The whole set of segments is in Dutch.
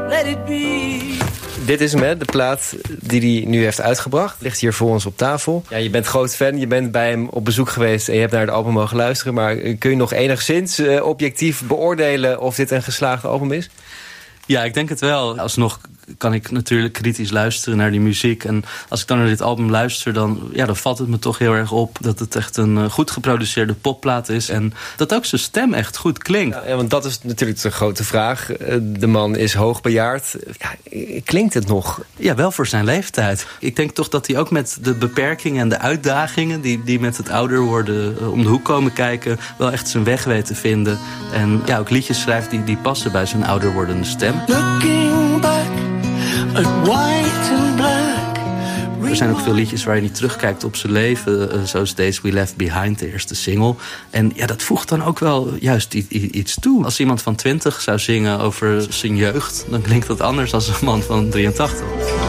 let it be. Dit is hem, hè, de plaat die hij nu heeft uitgebracht. Ligt hier voor ons op tafel. Ja, je bent groot fan, je bent bij hem op bezoek geweest en je hebt naar het album mogen luisteren. Maar kun je nog enigszins objectief beoordelen of dit een geslaagd album is? Ja, ik denk het wel. Alsnog kan ik natuurlijk kritisch luisteren naar die muziek. En als ik dan naar dit album luister, dan valt het me toch heel erg op dat het echt een goed geproduceerde popplaat is. En dat ook zijn stem echt goed klinkt. Ja, want dat is natuurlijk de grote vraag. De man is hoogbejaard. Ja, klinkt het nog? Ja, wel voor zijn leeftijd. Ik denk toch dat hij ook met de beperkingen en de uitdagingen die met het ouder worden om de hoek komen kijken, wel echt zijn weg weet te vinden. En ja, ook liedjes schrijft die passen bij zijn ouder wordende stem. Looking back at white and black. Er zijn ook veel liedjes waar je niet terugkijkt op zijn leven. Zoals Days We Left Behind, de eerste single. En ja, dat voegt dan ook wel juist iets toe. Als iemand van 20 zou zingen over zijn jeugd, dan klinkt dat anders dan een man van 83.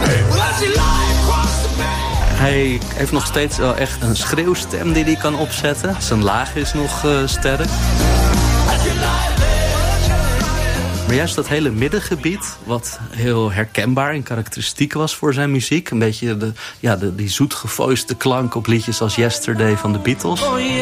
Hij heeft nog steeds wel echt een schreeuwstem die hij kan opzetten. Zijn laag is nog sterk. Maar juist dat hele middengebied, wat heel herkenbaar en karakteristiek was voor zijn muziek. Een beetje die zoetgevoiste klank op liedjes als Yesterday van de Beatles.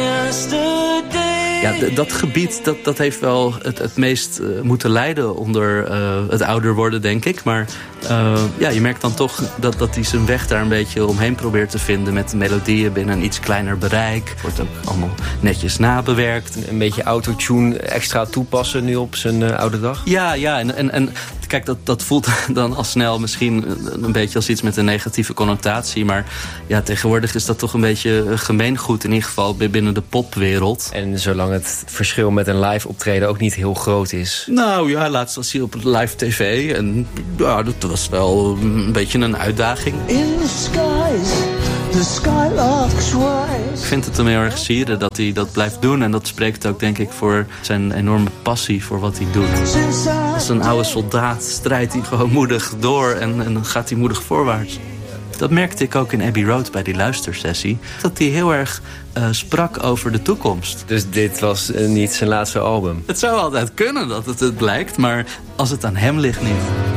Ja, dat gebied dat heeft wel het meest moeten lijden onder het ouder worden, denk ik. Maar je merkt dan toch dat hij zijn weg daar een beetje omheen probeert te vinden met de melodieën binnen een iets kleiner bereik. Wordt ook allemaal netjes nabewerkt. Een beetje autotune extra toepassen nu op zijn oude dag? Ja, en kijk, dat voelt dan al snel misschien een beetje als iets met een negatieve connotatie. Maar ja, tegenwoordig is dat toch een beetje gemeengoed, in ieder geval binnen de popwereld. En zolang het verschil met een live optreden ook niet heel groot is. Nou ja, laatst was hij op live tv en ja, dat was wel een beetje een uitdaging. In the skies, the skylarks rise. Ik vind het hem heel erg sieren dat hij dat blijft doen. En dat spreekt ook, denk ik, voor zijn enorme passie voor wat hij doet. Als een oude soldaat strijdt hij gewoon moedig door en dan gaat hij moedig voorwaarts. Dat merkte ik ook in Abbey Road bij die luistersessie. Dat hij heel erg sprak over de toekomst. Dus dit was niet zijn laatste album? Het zou altijd kunnen dat het blijkt, maar als het aan hem ligt niet.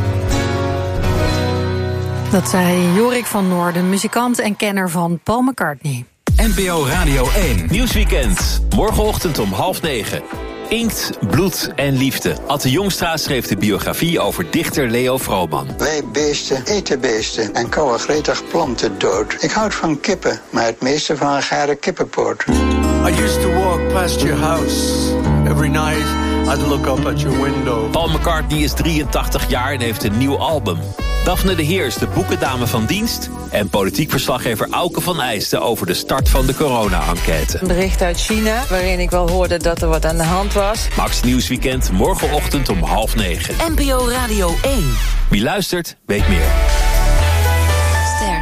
Dat zei Jorik van Noorden, muzikant en kenner van Paul McCartney. NPO Radio 1. Nieuwsweekend. Morgenochtend om 8:30. Inkt, bloed en liefde. Atte Jongstra schreef de biografie over dichter Leo Vrooman. Wij beesten eten beesten en kauwen gretig planten dood. Ik houd van kippen, maar het meeste van een gare kippenpoot. I used to walk past your house. Every night I'd look up at your window. Paul McCartney is 83 jaar en heeft een nieuw album. Daphne de Heer is de boekendame van dienst. En politiek verslaggever Auke van Eijsten over de start van de corona-enquête. Een bericht uit China, waarin ik wel hoorde dat er wat aan de hand was. Max Nieuwsweekend, morgenochtend om 8:30. NPO Radio 1. Wie luistert, weet meer. Ster.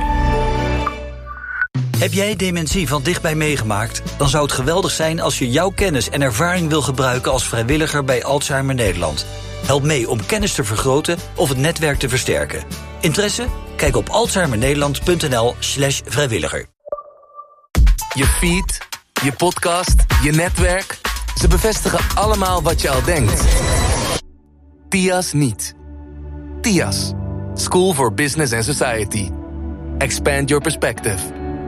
Heb jij dementie van dichtbij meegemaakt? Dan zou het geweldig zijn als je jouw kennis en ervaring wil gebruiken als vrijwilliger bij Alzheimer Nederland. Help mee om kennis te vergroten of het netwerk te versterken. Interesse? Kijk op alzheimernederland.nl/vrijwilliger. Je feed, je podcast, je netwerk. Ze bevestigen allemaal wat je al denkt. TIAS niet. TIAS. School for Business and Society. Expand your perspective.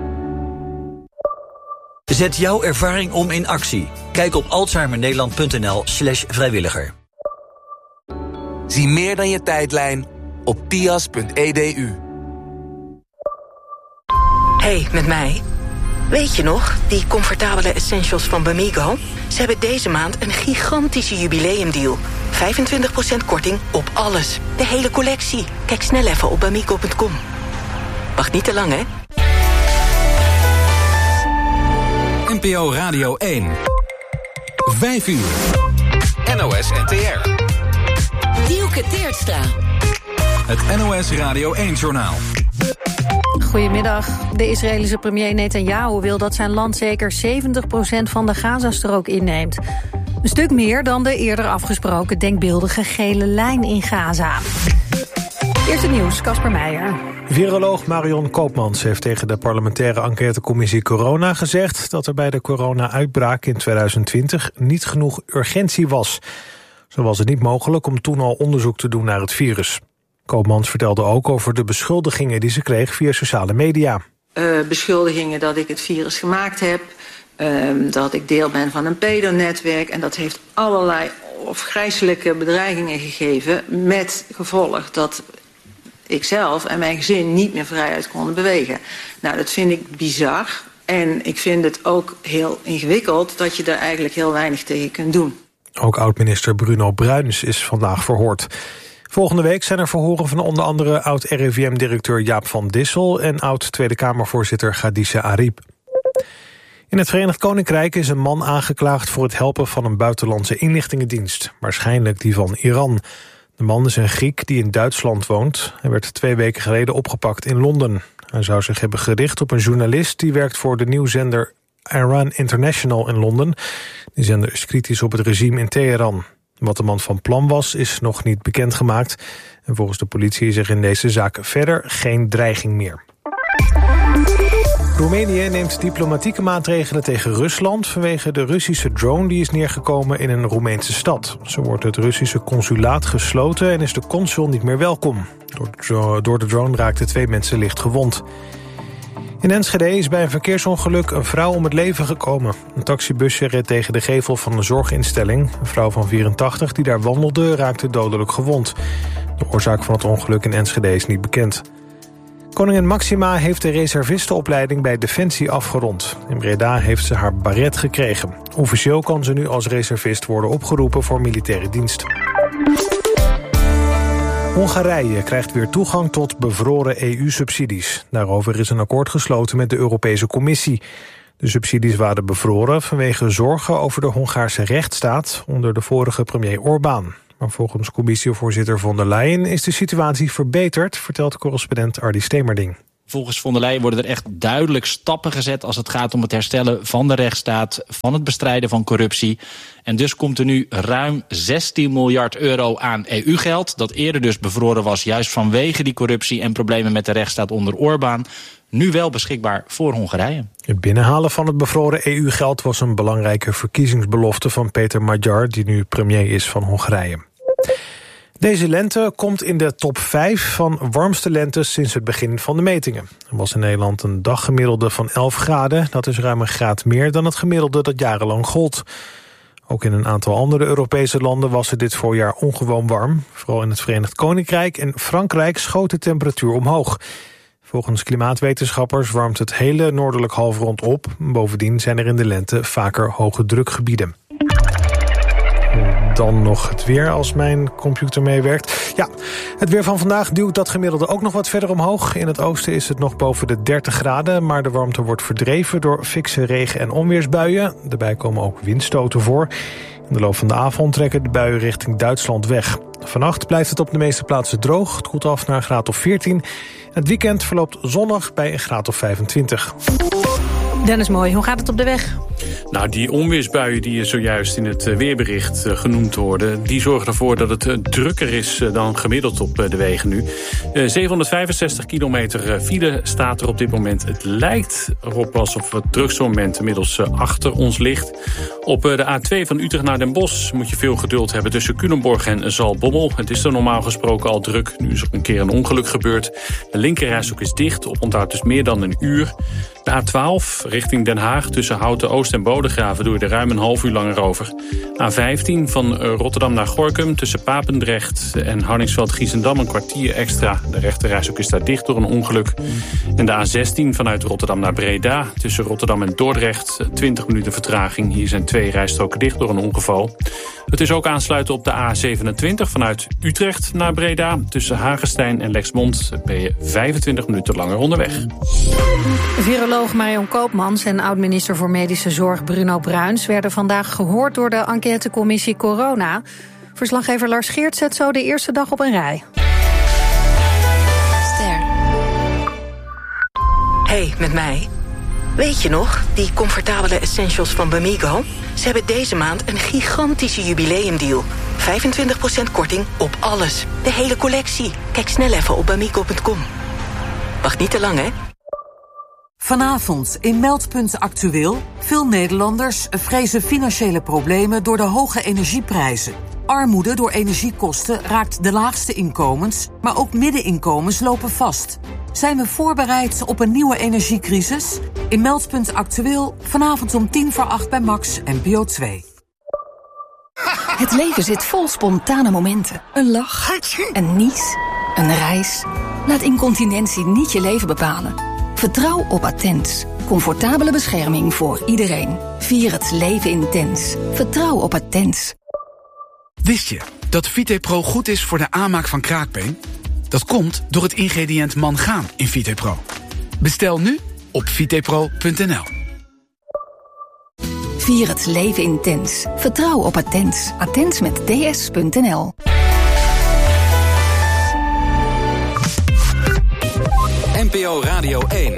Zet jouw ervaring om in actie. Kijk op alzheimernederland.nl/vrijwilliger. Zie meer dan je tijdlijn op tias.edu. Hey, met mij. Weet je nog, die comfortabele essentials van Bamigo? Ze hebben deze maand een gigantische jubileumdeal. 25% korting op alles. De hele collectie. Kijk snel even op bamigo.com. Wacht niet te lang, hè? NPO Radio 1. 5 uur. NOS NTR. Dielke Teertstra. Het NOS Radio 1-journaal. Goedemiddag. De Israëlische premier Netanyahu wil dat zijn land zeker 70% van de Gazastrook inneemt. Een stuk meer dan de eerder afgesproken denkbeeldige gele lijn in Gaza. Eerste nieuws, Casper Meijer. Viroloog Marion Koopmans heeft tegen de parlementaire enquêtecommissie Corona gezegd dat er bij de corona-uitbraak in 2020 niet genoeg urgentie was. Zo was het niet mogelijk om toen al onderzoek te doen naar het virus. Koopmans vertelde ook over de beschuldigingen die ze kreeg via sociale media. Beschuldigingen dat ik het virus gemaakt heb, dat ik deel ben van een pedonetwerk. En dat heeft allerlei afgrijselijke bedreigingen gegeven, met gevolg dat ik zelf en mijn gezin niet meer vrijuit konden bewegen. Nou, dat vind ik bizar. En ik vind het ook heel ingewikkeld dat je daar eigenlijk heel weinig tegen kunt doen. Ook oud-minister Bruno Bruins is vandaag verhoord. Volgende week zijn er verhoren van onder andere oud-RIVM-directeur Jaap van Dissel en oud-Tweede Kamervoorzitter Khadija Arib. In het Verenigd Koninkrijk is een man aangeklaagd voor het helpen van een buitenlandse inlichtingendienst, waarschijnlijk die van Iran. De man is een Griek die in Duitsland woont. Hij werd 2 weken geleden opgepakt in Londen. Hij zou zich hebben gericht op een journalist die werkt voor de nieuwszender Iran International in Londen. Die zender is kritisch op het regime in Teheran. Wat de man van plan was, is nog niet bekendgemaakt. En volgens de politie is er in deze zaak verder geen dreiging meer. Roemenië neemt diplomatieke maatregelen tegen Rusland vanwege de Russische drone die is neergekomen in een Roemeense stad. Zo wordt het Russische consulaat gesloten en is de consul niet meer welkom. Door de drone raakten 2 mensen licht gewond. In Enschede is bij een verkeersongeluk een vrouw om het leven gekomen. Een taxibusje reed tegen de gevel van een zorginstelling. Een vrouw van 84 die daar wandelde raakte dodelijk gewond. De oorzaak van het ongeluk in Enschede is niet bekend. Koningin Máxima heeft de reservistenopleiding bij Defensie afgerond. In Breda heeft ze haar baret gekregen. Officieel kan ze nu als reservist worden opgeroepen voor militaire dienst. Hongarije krijgt weer toegang tot bevroren EU-subsidies. Daarover is een akkoord gesloten met de Europese Commissie. De subsidies waren bevroren vanwege zorgen over de Hongaarse rechtsstaat onder de vorige premier Orbán. Maar volgens commissievoorzitter von der Leyen is de situatie verbeterd, vertelt correspondent Ardy Stemerding. Volgens von der Leyen worden er echt duidelijk stappen gezet als het gaat om het herstellen van de rechtsstaat, van het bestrijden van corruptie. En dus komt er nu ruim 16 miljard euro aan EU-geld, dat eerder dus bevroren was juist vanwege die corruptie en problemen met de rechtsstaat onder Orbán. Nu wel beschikbaar voor Hongarije. Het binnenhalen van het bevroren EU-geld was een belangrijke verkiezingsbelofte van Peter Magyar, die nu premier is van Hongarije. Deze lente komt in de top 5 van warmste lentes sinds het begin van de metingen. Er was in Nederland een daggemiddelde van 11 graden. Dat is ruim een graad meer dan het gemiddelde dat jarenlang gold. Ook in een aantal andere Europese landen was het dit voorjaar ongewoon warm. Vooral in het Verenigd Koninkrijk en Frankrijk schoot de temperatuur omhoog. Volgens klimaatwetenschappers warmt het hele noordelijk halfrond op. Bovendien zijn er in de lente vaker hoge drukgebieden. Dan nog het weer als mijn computer meewerkt. Ja, het weer van vandaag duwt dat gemiddelde ook nog wat verder omhoog. In het oosten is het nog boven de 30 graden... maar de warmte wordt verdreven door fikse regen- en onweersbuien. Daarbij komen ook windstoten voor. In de loop van de avond trekken de buien richting Duitsland weg. Vannacht blijft het op de meeste plaatsen droog. Het koelt af naar een graad of 14. Het weekend verloopt zonnig bij een graad of 25. Dennis Mooi, hoe gaat het op de weg? Nou, die onweersbuien die zojuist in het weerbericht genoemd worden, die zorgen ervoor dat het drukker is dan gemiddeld op de wegen nu. 765 kilometer file staat er op dit moment. Het lijkt erop alsof het drukste moment inmiddels achter ons ligt. Op de A2 van Utrecht naar Den Bosch moet je veel geduld hebben tussen Culemborg en Zaltbommel. Het is er normaal gesproken al druk. Nu is er een keer een ongeluk gebeurd. De linkerrijstrook is dicht, op onthoud dus meer dan een uur. De A12 richting Den Haag tussen Houten Oost en Bodegraven doe je er ruim een half uur langer over. A15 van Rotterdam naar Gorinchem tussen Papendrecht en Hardingsveld-Giessendam een kwartier extra. De rechterrijstrook is daar dicht door een ongeluk. En de A16 vanuit Rotterdam naar Breda tussen Rotterdam en Dordrecht 20 minuten vertraging. Hier zijn 2 rijstroken dicht door een ongeval. Het is ook aansluiten op de A27 vanuit Utrecht naar Breda. Tussen Hagestein en Lexmond ben je 25 minuten langer onderweg. Viroloog Marion Koopmans en oud-minister voor Medische Zorg Bruno Bruins werden vandaag gehoord door de enquêtecommissie Corona. Verslaggever Lars Geert zet zo de eerste dag op een rij. Hey, met mij. Weet je nog, die comfortabele essentials van Bamigo? Ze hebben deze maand een gigantische jubileumdeal. 25% korting op alles. De hele collectie. Kijk snel even op bamigo.com. Wacht niet te lang, hè? Vanavond in Meldpunt Actueel. Veel Nederlanders vrezen financiële problemen door de hoge energieprijzen. Armoede door energiekosten raakt de laagste inkomens, maar ook middeninkomens lopen vast. Zijn we voorbereid op een nieuwe energiecrisis? In Meldpunt Actueel, vanavond om 7:50 bij Max NPO 2. Het leven zit vol spontane momenten. Een lach, een nies, een reis. Laat incontinentie niet je leven bepalen. Vertrouw op Attens. Comfortabele bescherming voor iedereen. Vier het leven intens. Vertrouw op Attens. Wist je dat VitePro goed is voor de aanmaak van kraakbeen? Dat komt door het ingrediënt mangaan in VitePro. Bestel nu op vitepro.nl. Vier het leven intens. Vertrouw op Attens. Attens met ds.nl. NPO Radio 1.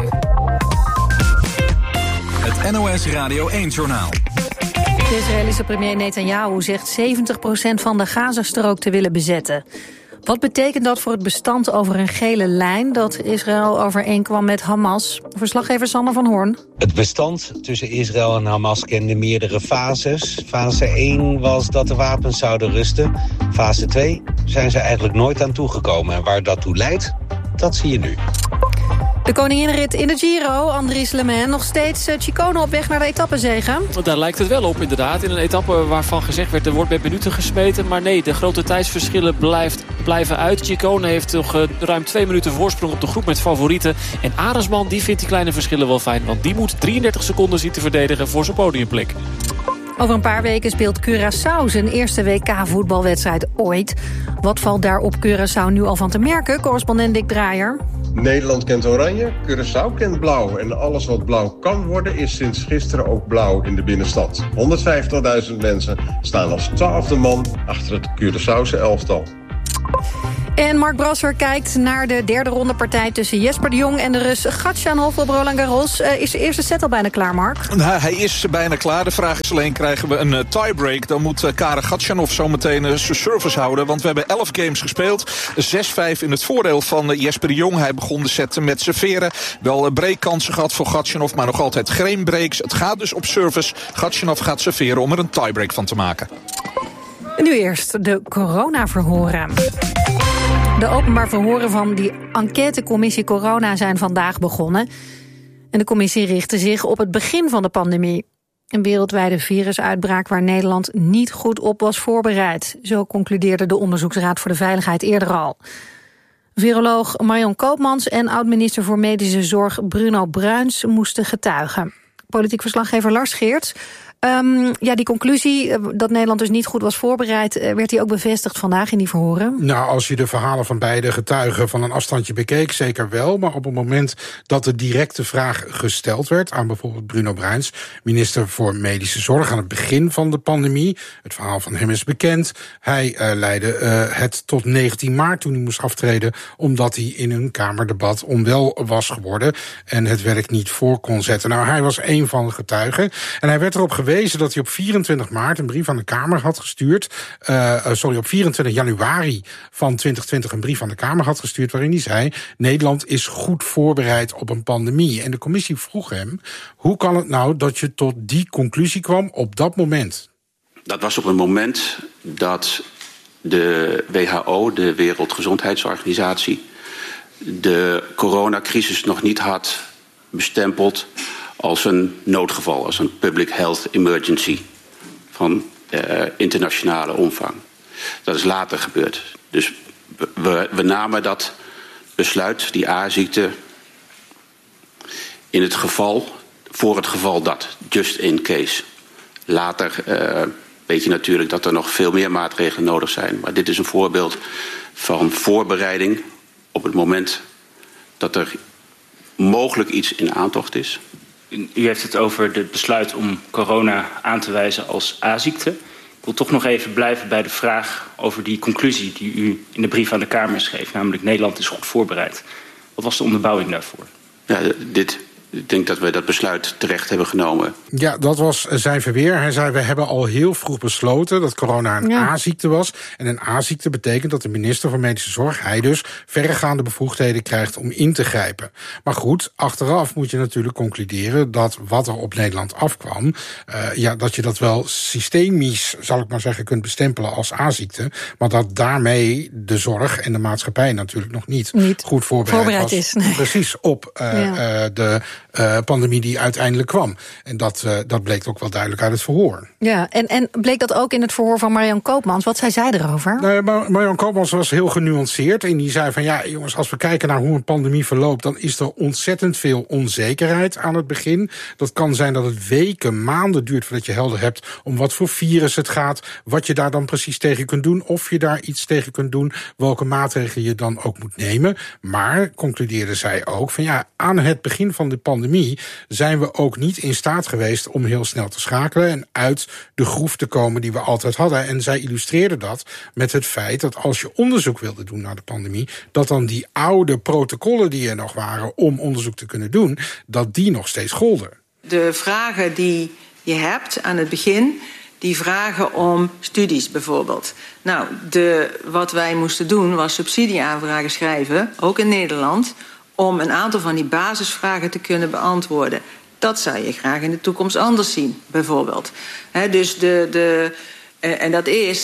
Het NOS Radio 1-journaal. De Israëlische premier Netanyahu zegt 70% van de Gazastrook te willen bezetten. Wat betekent dat voor het bestand over een gele lijn dat Israël overeenkwam met Hamas? Verslaggever Sander van Hoorn. Het bestand tussen Israël en Hamas kende meerdere fases. Fase 1 was dat de wapens zouden rusten. Fase 2 zijn ze eigenlijk nooit aan toegekomen. En waar dat toe leidt, dat zie je nu. De koninginrit in de Giro, Andries Le Mans, nog steeds Chicone op weg naar de etappezege. Daar lijkt het wel op, inderdaad. In een etappe waarvan gezegd werd, er wordt met minuten gesmeten. Maar nee, de grote tijdsverschillen blijven uit. Chicone heeft nog ruim 2 minuten voorsprong op de groep met favorieten. En Arendsman, die vindt die kleine verschillen wel fijn. Want die moet 33 seconden zien te verdedigen voor zijn podiumplek. Over een paar weken speelt Curaçao zijn eerste WK-voetbalwedstrijd ooit. Wat valt daar op Curaçao nu al van te merken? Correspondent Dick Draaier. Nederland kent oranje, Curaçao kent blauw. En alles wat blauw kan worden is sinds gisteren ook blauw in de binnenstad. 150.000 mensen staan als 12e man achter het Curaçaose elftal. En Mark Brasser kijkt naar de derde rondepartij tussen Jesper de Jong en de Rus Gatchanov op Roland Garros. Is de eerste set al bijna klaar, Mark? Nou, hij is bijna klaar. De vraag is alleen, krijgen we een tiebreak? Dan moet Karen Gatchanov zometeen zijn service houden. Want we hebben 11 games gespeeld. 6-5 in het voordeel van Jesper de Jong. Hij begon de set met serveren. Wel breakkansen gehad voor Gatchanov, maar nog altijd geen breaks. Het gaat dus op service. Gatchanov gaat serveren om er een tiebreak van te maken. En nu eerst de coronaverhoren. De openbaar verhoren van die enquêtecommissie corona zijn vandaag begonnen. En de commissie richtte zich op het begin van de pandemie. Een wereldwijde virusuitbraak waar Nederland niet goed op was voorbereid. Zo concludeerde de Onderzoeksraad voor de Veiligheid eerder al. Viroloog Marion Koopmans en oud-minister voor Medische Zorg Bruno Bruins moesten getuigen. Politiek verslaggever Lars Geerts. Die conclusie dat Nederland dus niet goed was voorbereid, werd die ook bevestigd vandaag in die verhoren? Nou, als je de verhalen van beide getuigen van een afstandje bekeek, zeker wel. Maar op het moment dat de directe vraag gesteld werd aan bijvoorbeeld Bruno Bruins, minister voor Medische Zorg aan het begin van de pandemie, het verhaal van hem is bekend. Hij leidde het tot 19 maart toen hij moest aftreden, omdat hij in een Kamerdebat onwel was geworden en het werk niet voor kon zetten. Nou, hij was een van de getuigen en hij werd erop gewezen dat hij op 24 maart een brief aan de Kamer had gestuurd. Op 24 januari van 2020 een brief aan de Kamer had gestuurd waarin hij zei, Nederland is goed voorbereid op een pandemie. En de commissie vroeg hem, hoe kan het nou dat je tot die conclusie kwam op dat moment? Dat was op een moment dat de WHO, de Wereldgezondheidsorganisatie, de coronacrisis nog niet had bestempeld als een noodgeval, als een public health emergency van internationale omvang. Dat is later gebeurd. Dus we namen dat besluit, die A-ziekte, in het geval, voor het geval dat, just in case. Later weet je natuurlijk dat er nog veel meer maatregelen nodig zijn. Maar dit is een voorbeeld van voorbereiding op het moment dat er mogelijk iets in aantocht is. U heeft het over het besluit om corona aan te wijzen als A-ziekte. Ik wil toch nog even blijven bij de vraag over die conclusie die u in de brief aan de Kamer schreef. Namelijk, Nederland is goed voorbereid. Wat was de onderbouwing daarvoor? Ja, dit Ik denk dat we dat besluit terecht hebben genomen. Ja, dat was zijn verweer. Hij zei, we hebben al heel vroeg besloten dat corona een A-ziekte was. En een A-ziekte betekent dat de minister van Medische Zorg, hij dus, verregaande bevoegdheden krijgt om in te grijpen. Maar goed, achteraf moet je natuurlijk concluderen dat wat er op Nederland afkwam, dat je dat wel systemisch, zal ik maar zeggen, kunt bestempelen als A-ziekte. Maar dat daarmee de zorg en de maatschappij natuurlijk nog niet goed voorbereid was. Is. Nee. Precies op de pandemie die uiteindelijk kwam. En dat bleek ook wel duidelijk uit het verhoor. Ja, en bleek dat ook in het verhoor van Marion Koopmans? Wat zei zij erover? Nou, Marion Koopmans was heel genuanceerd. En die zei van, ja jongens, als we kijken naar hoe een pandemie verloopt, dan is er ontzettend veel onzekerheid aan het begin. Dat kan zijn dat het weken, maanden duurt voordat je helder hebt om wat voor virus het gaat, wat je daar dan precies tegen kunt doen, of je daar iets tegen kunt doen, welke maatregelen je dan ook moet nemen. Maar, concludeerde zij ook, van ja, aan het begin van de pandemie zijn we ook niet in staat geweest om heel snel te schakelen en uit de groef te komen die we altijd hadden. En zij illustreerde dat met het feit dat als je onderzoek wilde doen naar de pandemie, dat dan die oude protocollen die er nog waren om onderzoek te kunnen doen, dat die nog steeds golden. De vragen die je hebt aan het begin, die vragen om studies bijvoorbeeld. Nou, wat wij moesten doen was subsidieaanvragen schrijven, ook in Nederland, om een aantal van die basisvragen te kunnen beantwoorden. Dat zou je graag in de toekomst anders zien, bijvoorbeeld. Dus en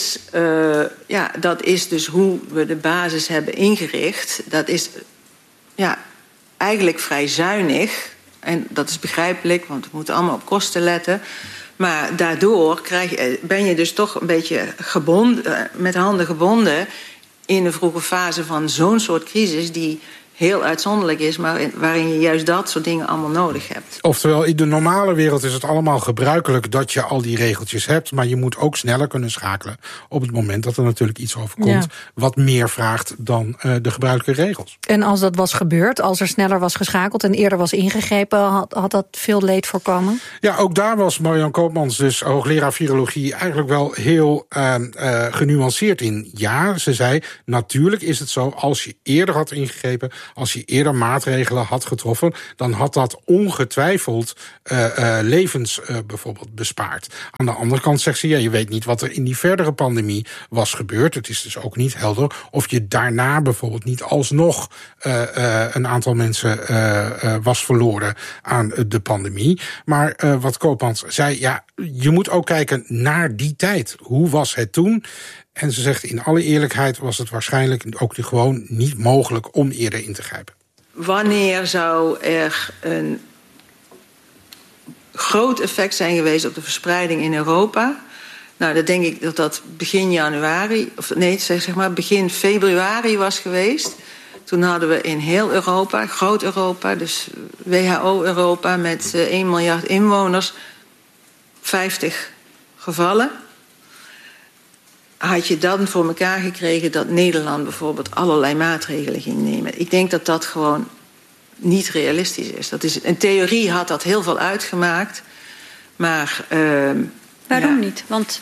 dat is dus hoe we de basis hebben ingericht. Dat is eigenlijk vrij zuinig. En dat is begrijpelijk, want we moeten allemaal op kosten letten. Maar daardoor ben je dus toch een beetje gebonden, met handen gebonden in de vroege fase van zo'n soort crisis die heel uitzonderlijk is, maar waarin je juist dat soort dingen allemaal nodig hebt. Oftewel, in de normale wereld is het allemaal gebruikelijk dat je al die regeltjes hebt, maar je moet ook sneller kunnen schakelen op het moment dat er natuurlijk iets overkomt wat meer vraagt dan de gebruikelijke regels. En als dat was gebeurd, als er sneller was geschakeld en eerder was ingegrepen, had dat veel leed voorkomen? Ja, ook daar was Marion Koopmans, dus hoogleraar virologie, eigenlijk wel heel genuanceerd in. Ja, ze zei, natuurlijk is het zo, als je eerder had ingegrepen, als je eerder maatregelen had getroffen, dan had dat ongetwijfeld levens bijvoorbeeld bespaard. Aan de andere kant zegt ze, je weet niet wat er in die verdere pandemie was gebeurd. Het is dus ook niet helder of je daarna bijvoorbeeld niet alsnog een aantal mensen was verloren aan de pandemie. Maar wat Koopmans zei, je moet ook kijken naar die tijd. Hoe was het toen? En ze zegt, in alle eerlijkheid was het waarschijnlijk ook gewoon niet mogelijk om eerder in te grijpen. Wanneer zou er een groot effect zijn geweest op de verspreiding in Europa? Nou, dan denk ik dat begin januari, begin februari was geweest. Toen hadden we in heel Europa, groot Europa, dus WHO-Europa met 1 miljard inwoners, 50 gevallen. Had je dan voor elkaar gekregen dat Nederland bijvoorbeeld allerlei maatregelen ging nemen? Ik denk dat dat gewoon niet realistisch is. In theorie had dat heel veel uitgemaakt, maar waarom niet? Want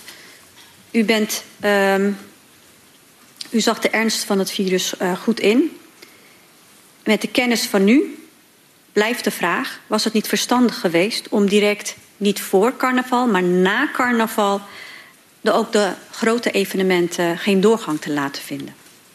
u zag de ernst van het virus goed in. Met de kennis van nu blijft de vraag, was het niet verstandig geweest om direct niet voor carnaval, maar na carnaval ook de grote evenementen geen doorgang te laten vinden?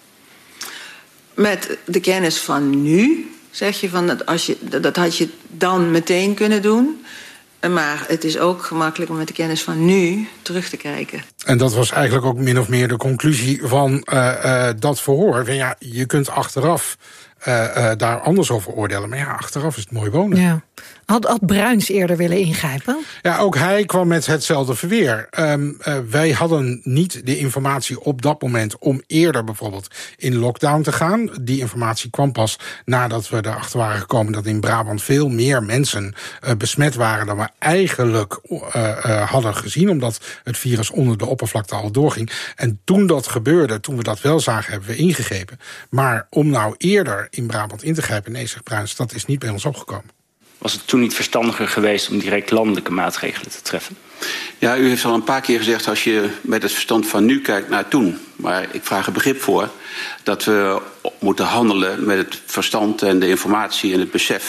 Met de kennis van nu zeg je van dat had je dan meteen kunnen doen. Maar het is ook gemakkelijk om met de kennis van nu terug te kijken. En dat was eigenlijk ook min of meer de conclusie van dat verhoor. Van je kunt achteraf daar anders over oordelen. Maar achteraf is het mooi wonen. Ja. Had Bruins eerder willen ingrijpen? Ja, ook hij kwam met hetzelfde verweer. Wij hadden niet de informatie op dat moment om eerder bijvoorbeeld in lockdown te gaan. Die informatie kwam pas nadat we erachter waren gekomen dat in Brabant veel meer mensen besmet waren dan we eigenlijk hadden gezien, omdat het virus onder de oppervlakte al doorging. En toen dat gebeurde, toen we dat wel zagen, hebben we ingegrepen. Maar om nou eerder in Brabant in te grijpen, nee, zegt Bruins, dat is niet bij ons opgekomen. Was het toen niet verstandiger geweest om direct landelijke maatregelen te treffen? Ja, u heeft al een paar keer gezegd, als je met het verstand van nu kijkt naar toen. Maar ik vraag er begrip voor dat we moeten handelen met het verstand en de informatie en het besef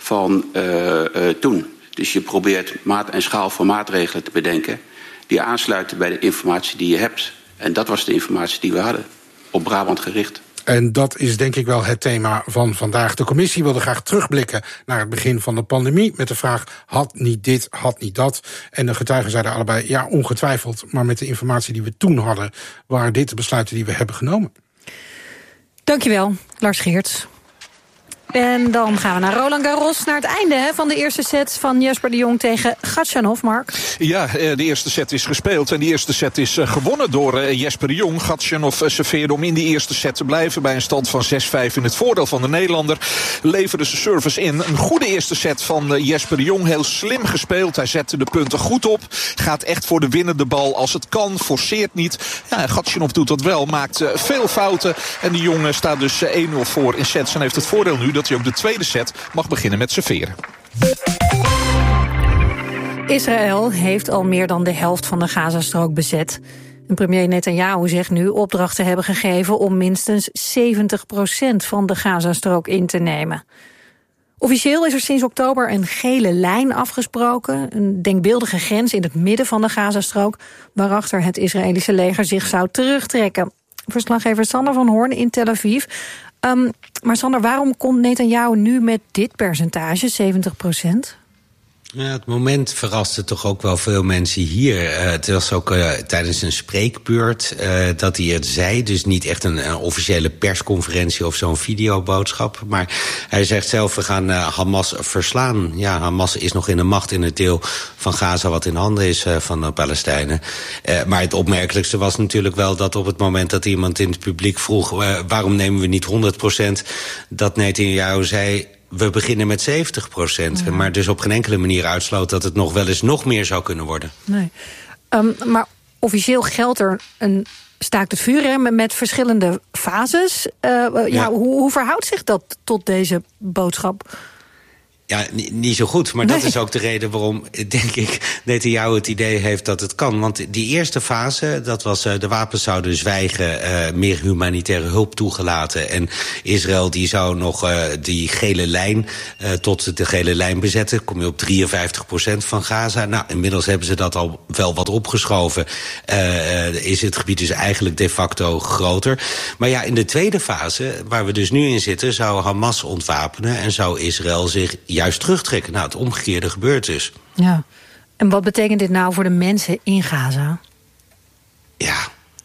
van toen. Dus je probeert maat en schaal van maatregelen te bedenken die aansluiten bij de informatie die je hebt. En dat was de informatie die we hadden, op Brabant gericht. En dat is denk ik wel het thema van vandaag. De commissie wilde graag terugblikken naar het begin van de pandemie met de vraag, had niet dit, had niet dat. En de getuigen zeiden allebei, ja, ongetwijfeld, maar met de informatie die we toen hadden, waren dit de besluiten die we hebben genomen. Dankjewel, Lars Geerts. En dan gaan we naar Roland Garros, naar het einde van de eerste set van Jesper de Jong tegen Khachanov, Mark. Ja, de eerste set is gespeeld en die eerste set is gewonnen door Jesper de Jong. Khachanov serveerde om in die eerste set te blijven bij een stand van 6-5 in het voordeel van de Nederlander. Leverde zijn service in. Een goede eerste set van Jesper de Jong, heel slim gespeeld. Hij zette de punten goed op, gaat echt voor de winnende bal als het kan, forceert niet. Ja, Khachanov doet dat wel, maakt veel fouten en de Jong staat dus 1-0 voor in sets en heeft het voordeel nu dat hij ook de tweede set mag beginnen met serveren. Israël heeft al meer dan de helft van de Gazastrook bezet. En premier Netanyahu zegt nu opdracht te hebben gegeven om minstens 70% van de Gazastrook in te nemen. Officieel is er sinds oktober een gele lijn afgesproken, een denkbeeldige grens in het midden van de Gazastrook, waarachter het Israëlische leger zich zou terugtrekken. Verslaggever Sander van Hoorn in Tel Aviv. Maar Sander, waarom komt Netanyahu nu met dit percentage, 70%? Ja, het moment verraste toch ook wel veel mensen hier. Het was ook tijdens een spreekbeurt dat hij het zei. Dus niet echt een officiële persconferentie of zo'n videoboodschap. Maar hij zegt zelf, we gaan Hamas verslaan. Ja, Hamas is nog in de macht in het deel van Gaza wat in handen is van de Palestijnen. Maar het opmerkelijkste was natuurlijk wel dat op het moment dat iemand in het publiek vroeg, waarom nemen we niet 100%, dat Netanyahu zei, we beginnen met 70%, maar dus op geen enkele manier uitsloot dat het nog wel eens nog meer zou kunnen worden. Nee. Maar officieel geldt er een staakt het vuren met verschillende fases. Hoe verhoudt zich dat tot deze boodschap? Ja, niet zo goed, maar dat is ook de reden waarom, denk ik, Netanyahu het idee heeft dat het kan. Want die eerste fase, dat was de wapens zouden zwijgen, meer humanitaire hulp toegelaten. En Israël die zou nog die gele lijn, tot de gele lijn bezetten. Kom je op 53% van Gaza. Nou, inmiddels hebben ze dat al wel wat opgeschoven. Is het gebied dus eigenlijk de facto groter. Maar ja, in de tweede fase, waar we dus nu in zitten, zou Hamas ontwapenen en zou Israël zich juist terugtrekken. Nou, het omgekeerde gebeurt dus. Ja. En wat betekent dit nou voor de mensen in Gaza? Ja,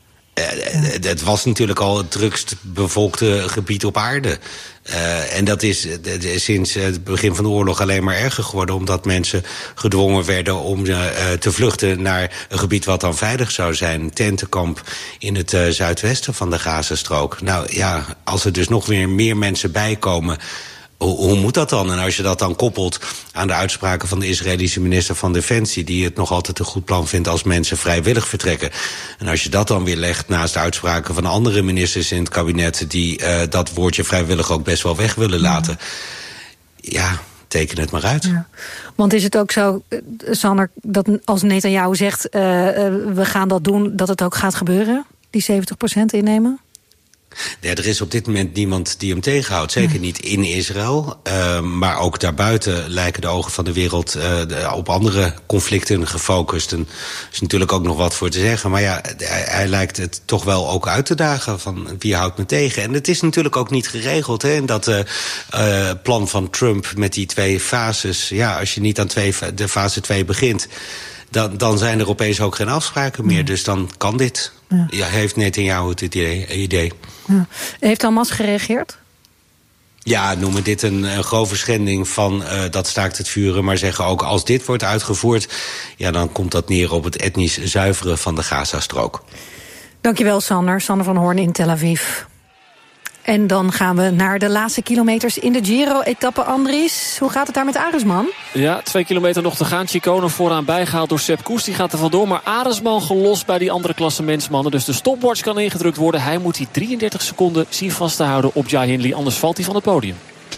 het was natuurlijk al het drukst bevolkte gebied op aarde. En dat is sinds het begin van de oorlog alleen maar erger geworden, omdat mensen gedwongen werden om te vluchten naar een gebied wat dan veilig zou zijn. Een tentenkamp in het zuidwesten van de Gazastrook. Nou ja, als er dus nog weer meer mensen bijkomen, hoe moet dat dan? En als je dat dan koppelt aan de uitspraken van de Israëlische minister van Defensie, die het nog altijd een goed plan vindt als mensen vrijwillig vertrekken. En als je dat dan weer legt naast de uitspraken van andere ministers in het kabinet die dat woordje vrijwillig ook best wel weg willen laten. Ja, teken het maar uit. Ja. Want is het ook zo, Sander, dat als Netanyahu zegt, we gaan dat doen, dat het ook gaat gebeuren? Die 70% innemen? Ja, er is op dit moment niemand die hem tegenhoudt. Zeker niet in Israël. Maar ook daarbuiten lijken de ogen van de wereld op andere conflicten gefocust. En er is natuurlijk ook nog wat voor te zeggen. Maar ja, hij lijkt het toch wel ook uit te dagen van wie houdt me tegen. En het is natuurlijk ook niet geregeld, hè, in dat plan van Trump met die 2 fases. Ja, als je niet aan de fase 2 begint, dan zijn er opeens ook geen afspraken meer. Dus dan kan dit. Ja, heeft Netanyahu het idee. Ja. Heeft Hamas gereageerd? Ja, noemen dit een grove schending van dat staakt het vuren. Maar zeggen ook, als dit wordt uitgevoerd, ja, dan komt dat neer op het etnisch zuiveren van de Gazastrook. Dankjewel, Sander. Sander van Hoorn in Tel Aviv. En dan gaan we naar de laatste kilometers in de Giro-etappe, Andries. Hoe gaat het daar met Arendsman? Ja, 2 kilometer nog te gaan. Chicone vooraan bijgehaald door Sepp Kuss. Die gaat er vandoor, maar Arendsman gelost bij die andere klassementsmannen. Dus de stopwatch kan ingedrukt worden. Hij moet die 33 seconden zien vast te houden op Jai Hindley. Anders valt hij van het podium.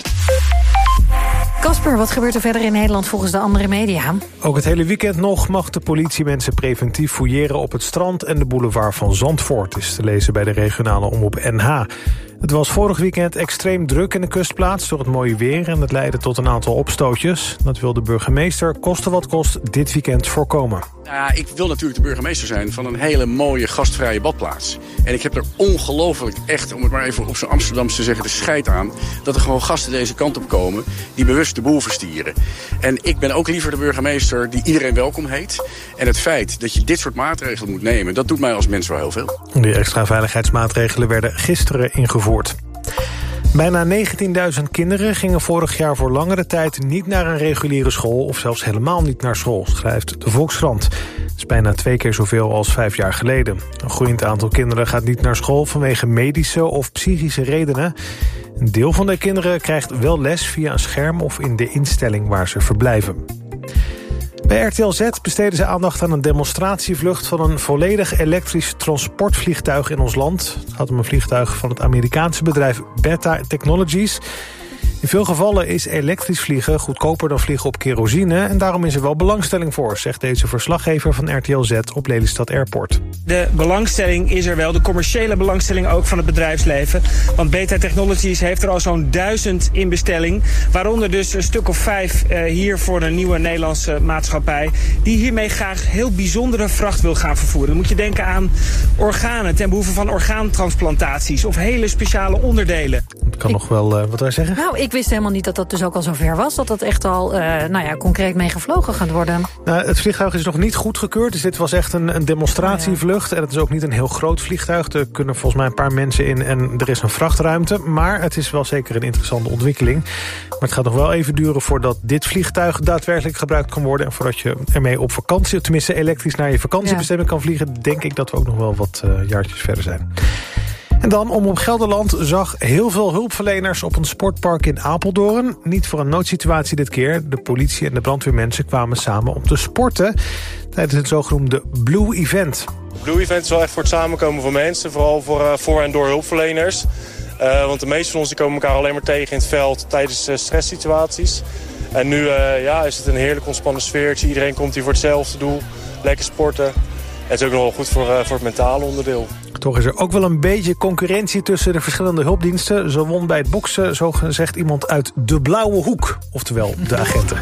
Kasper, wat gebeurt er verder in Nederland volgens de andere media? Ook het hele weekend nog mag de politie mensen preventief fouilleren op het strand en de boulevard van Zandvoort. Is te lezen bij de regionale omroep NH. Het was vorig weekend extreem druk in de kustplaats door het mooie weer en het leidde tot een aantal opstootjes. Dat wil de burgemeester koste wat kost dit weekend voorkomen. Nou ja, ik wil natuurlijk de burgemeester zijn van een hele mooie gastvrije badplaats. En ik heb er ongelooflijk echt, om het maar even op zijn Amsterdamse te zeggen, de scheid aan dat er gewoon gasten deze kant op komen die bewust de boel verstieren. En ik ben ook liever de burgemeester die iedereen welkom heet. En het feit dat je dit soort maatregelen moet nemen, dat doet mij als mens wel heel veel. Die extra veiligheidsmaatregelen werden gisteren ingevoerd. Bijna 19.000 kinderen gingen vorig jaar voor langere tijd niet naar een reguliere school of zelfs helemaal niet naar school, schrijft de Volkskrant. Dat is bijna 2 keer zoveel als 5 jaar geleden. Een groeiend aantal kinderen gaat niet naar school vanwege medische of psychische redenen. Een deel van de kinderen krijgt wel les via een scherm of in de instelling waar ze verblijven. Bij RTL Z besteden ze aandacht aan een demonstratievlucht van een volledig elektrisch transportvliegtuig in ons land. Het gaat om een vliegtuig van het Amerikaanse bedrijf Beta Technologies. In veel gevallen is elektrisch vliegen goedkoper dan vliegen op kerosine en daarom is er wel belangstelling voor, zegt deze verslaggever van RTL Z op Lelystad Airport. De belangstelling is er wel, de commerciële belangstelling ook van het bedrijfsleven. Want Beta Technologies heeft er al zo'n 1000 in bestelling. Waaronder dus een stuk of 5 hier voor een nieuwe Nederlandse maatschappij. Die hiermee graag heel bijzondere vracht wil gaan vervoeren. Dan moet je denken aan organen ten behoeve van orgaantransplantaties of hele speciale onderdelen. Ik kan nog wel wat daar zeggen. Nou, ik wist helemaal niet dat dat dus ook al zover was. Dat dat echt al concreet mee gevlogen gaat worden. Nou, het vliegtuig is nog niet goedgekeurd. Dus dit was echt een demonstratievlucht. En het is ook niet een heel groot vliegtuig. Er kunnen volgens mij een paar mensen in en er is een vrachtruimte. Maar het is wel zeker een interessante ontwikkeling. Maar het gaat nog wel even duren voordat dit vliegtuig daadwerkelijk gebruikt kan worden. En voordat je ermee op vakantie, tenminste elektrisch naar je vakantiebestemming kan vliegen, denk ik dat we ook nog wel wat jaartjes verder zijn. En dan, Omroep Gelderland zag heel veel hulpverleners op een sportpark in Apeldoorn. Niet voor een noodsituatie dit keer. De politie en de brandweermensen kwamen samen om te sporten tijdens het zogenoemde Blue Event. Blue Event is wel echt voor het samenkomen van mensen, vooral voor en door hulpverleners. Want de meeste van ons komen elkaar alleen maar tegen in het veld tijdens stresssituaties. En nu is het een heerlijk ontspannen sfeertje. Iedereen komt hier voor hetzelfde doel, lekker sporten. En het is ook nog wel goed voor het mentale onderdeel. Toch is er ook wel een beetje concurrentie tussen de verschillende hulpdiensten. Zo won bij het boksen, zo zegt iemand uit de blauwe hoek. Oftewel de agenten.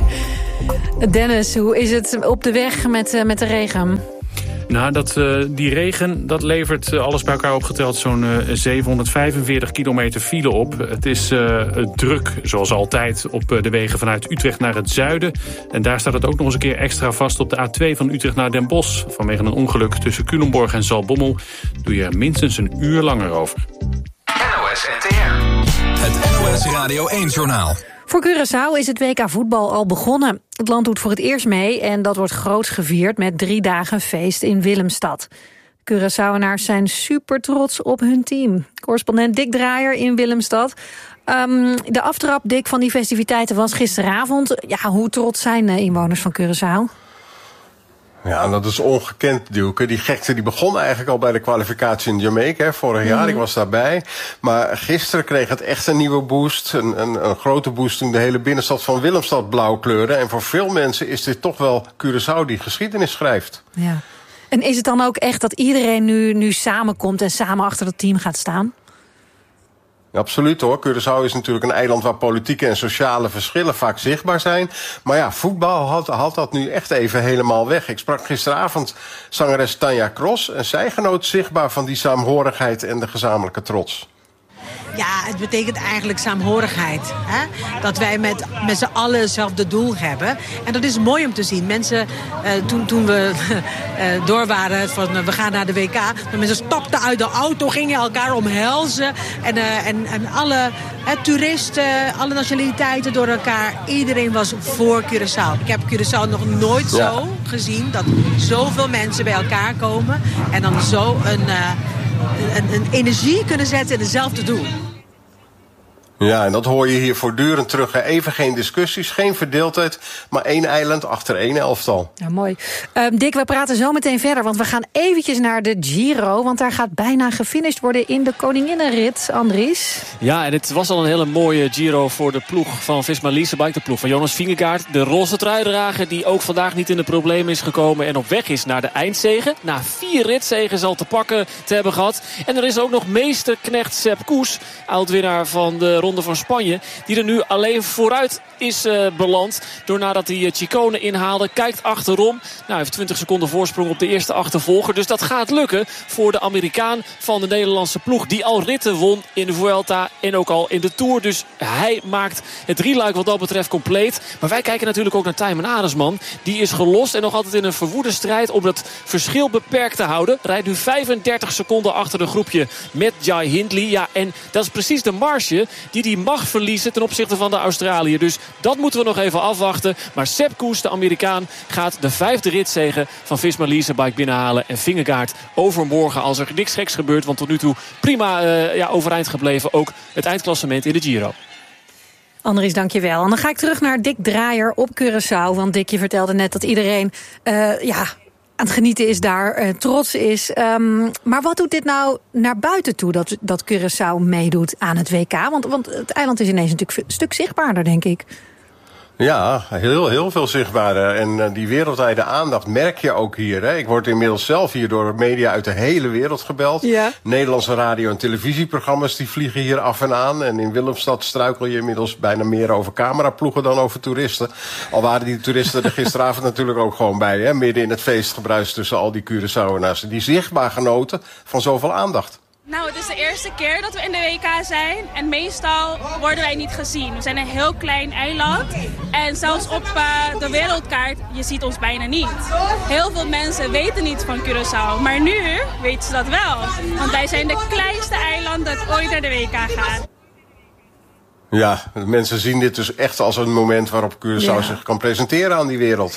Dennis, hoe is het op de weg met de regen? Nou, die regen, dat levert alles bij elkaar opgeteld zo'n 745 kilometer file op. Het is druk, zoals altijd, op de wegen vanuit Utrecht naar het zuiden. En daar staat het ook nog eens een keer extra vast op de A2 van Utrecht naar Den Bosch. Vanwege een ongeluk tussen Culemborg en Zaltbommel doe je er minstens een uur langer over. NOS NTR. Het NOS Radio 1-journaal. Voor Curaçao is het WK voetbal al begonnen. Het land doet voor het eerst mee en dat wordt groots gevierd met 3 dagen feest in Willemstad. Curaçaoënaars zijn super trots op hun team. Correspondent Dick Draaier in Willemstad. De aftrap, Dick, van die festiviteiten was gisteravond. Ja, hoe trots zijn inwoners van Curaçao? Ja, en dat is ongekend, Duke. Die gekte die begon eigenlijk al bij de kwalificatie in Jamaica vorig jaar. Ik was daarbij. Maar gisteren kreeg het echt een nieuwe boost. Een grote boost toen de hele binnenstad van Willemstad blauw kleurde. En voor veel mensen is dit toch wel Curaçao die geschiedenis schrijft. Ja. En is het dan ook echt dat iedereen nu samenkomt en samen achter dat team gaat staan? Absoluut hoor. Curaçao is natuurlijk een eiland waar politieke en sociale verschillen vaak zichtbaar zijn. Maar ja, voetbal haalt dat nu echt even helemaal weg. Ik sprak gisteravond zangeres Tanja Cross en zij genoot zichtbaar van die saamhorigheid en de gezamenlijke trots. Ja, het betekent eigenlijk saamhorigheid. Hè? Dat wij met z'n allen hetzelfde doel hebben. En dat is mooi om te zien. Mensen, toen we door waren van we gaan naar de WK... de mensen stapten uit de auto, gingen elkaar omhelzen. En alle toeristen, alle nationaliteiten door elkaar. Iedereen was voor Curaçao. Ik heb Curaçao nog nooit zo gezien... dat zoveel mensen bij elkaar komen... en dan zo een energie kunnen zetten in hetzelfde doel. Ja, en dat hoor je hier voortdurend terug. Even geen discussies, geen verdeeldheid, maar 1 eiland achter 1 elftal. Ja, mooi. Dick, we praten zo meteen verder, want we gaan eventjes naar de Giro, want daar gaat bijna gefinished worden in de Koninginnenrit, Andries. Ja, en het was al een hele mooie Giro voor de ploeg van Visma Leasebike, de ploeg van Jonas Vingegaard. De roze truidrager die ook vandaag niet in de problemen is gekomen en op weg is naar de eindzege. Na 4 ritzegens al te pakken te hebben gehad. En er is ook nog meesterknecht Sepp Kuss, oud-winnaar van de Ronde van Spanje, die er nu alleen vooruit is beland. Door nadat hij Ciccone inhaalde, kijkt achterom. Hij heeft 20 seconden voorsprong op de eerste achtervolger. Dus dat gaat lukken voor de Amerikaan van de Nederlandse ploeg, die al ritten won in de Vuelta en ook al in de Tour. Dus hij maakt het drieluik wat dat betreft compleet. Maar wij kijken natuurlijk ook naar Tijmen Aresman. Die is gelost en nog altijd in een verwoede strijd om het verschil beperkt te houden. Rijdt nu 35 seconden achter een groepje met Jai Hindley. Ja, en dat is precies de marge die hij mag verliezen ten opzichte van de Australië. Dus dat moeten we nog even afwachten. Maar Sepp Kuss, de Amerikaan, gaat de 5e ritzege van Visma Leasebike binnenhalen. En Vingegaard overmorgen, als er niks geks gebeurt, want tot nu toe prima overeind gebleven, ook het eindklassement in de Giro. Andries, dank je wel. En dan ga ik terug naar Dick Draaier op Curaçao. Want Dick, je vertelde net dat iedereen aan het genieten is daar, trots is. Maar wat doet dit nou naar buiten toe, dat Curaçao meedoet aan het WK? Want het eiland is ineens natuurlijk een stuk zichtbaarder, denk ik. Ja, heel veel zichtbaarder. En die wereldwijde aandacht merk je ook hier. Hè. Ik word inmiddels zelf hier door media uit de hele wereld gebeld. Ja. Nederlandse radio- en televisieprogramma's die vliegen hier af en aan. En in Willemstad struikel je inmiddels bijna meer over cameraploegen dan over toeristen. Al waren die toeristen er gisteravond natuurlijk ook gewoon bij. Hè. Midden in het feestgebruis tussen al die Curaçaoënaars. Die zichtbaar genoten van zoveel aandacht. Nou, het is de eerste keer dat we in de WK zijn en meestal worden wij niet gezien. We zijn een heel klein eiland en zelfs op de wereldkaart, je ziet ons bijna niet. Heel veel mensen weten niet van Curaçao, maar nu weten ze dat wel. Want wij zijn de kleinste eiland dat ooit naar de WK gaat. Ja, mensen zien dit dus echt als een moment waarop Curaçao zich kan presenteren aan die wereld.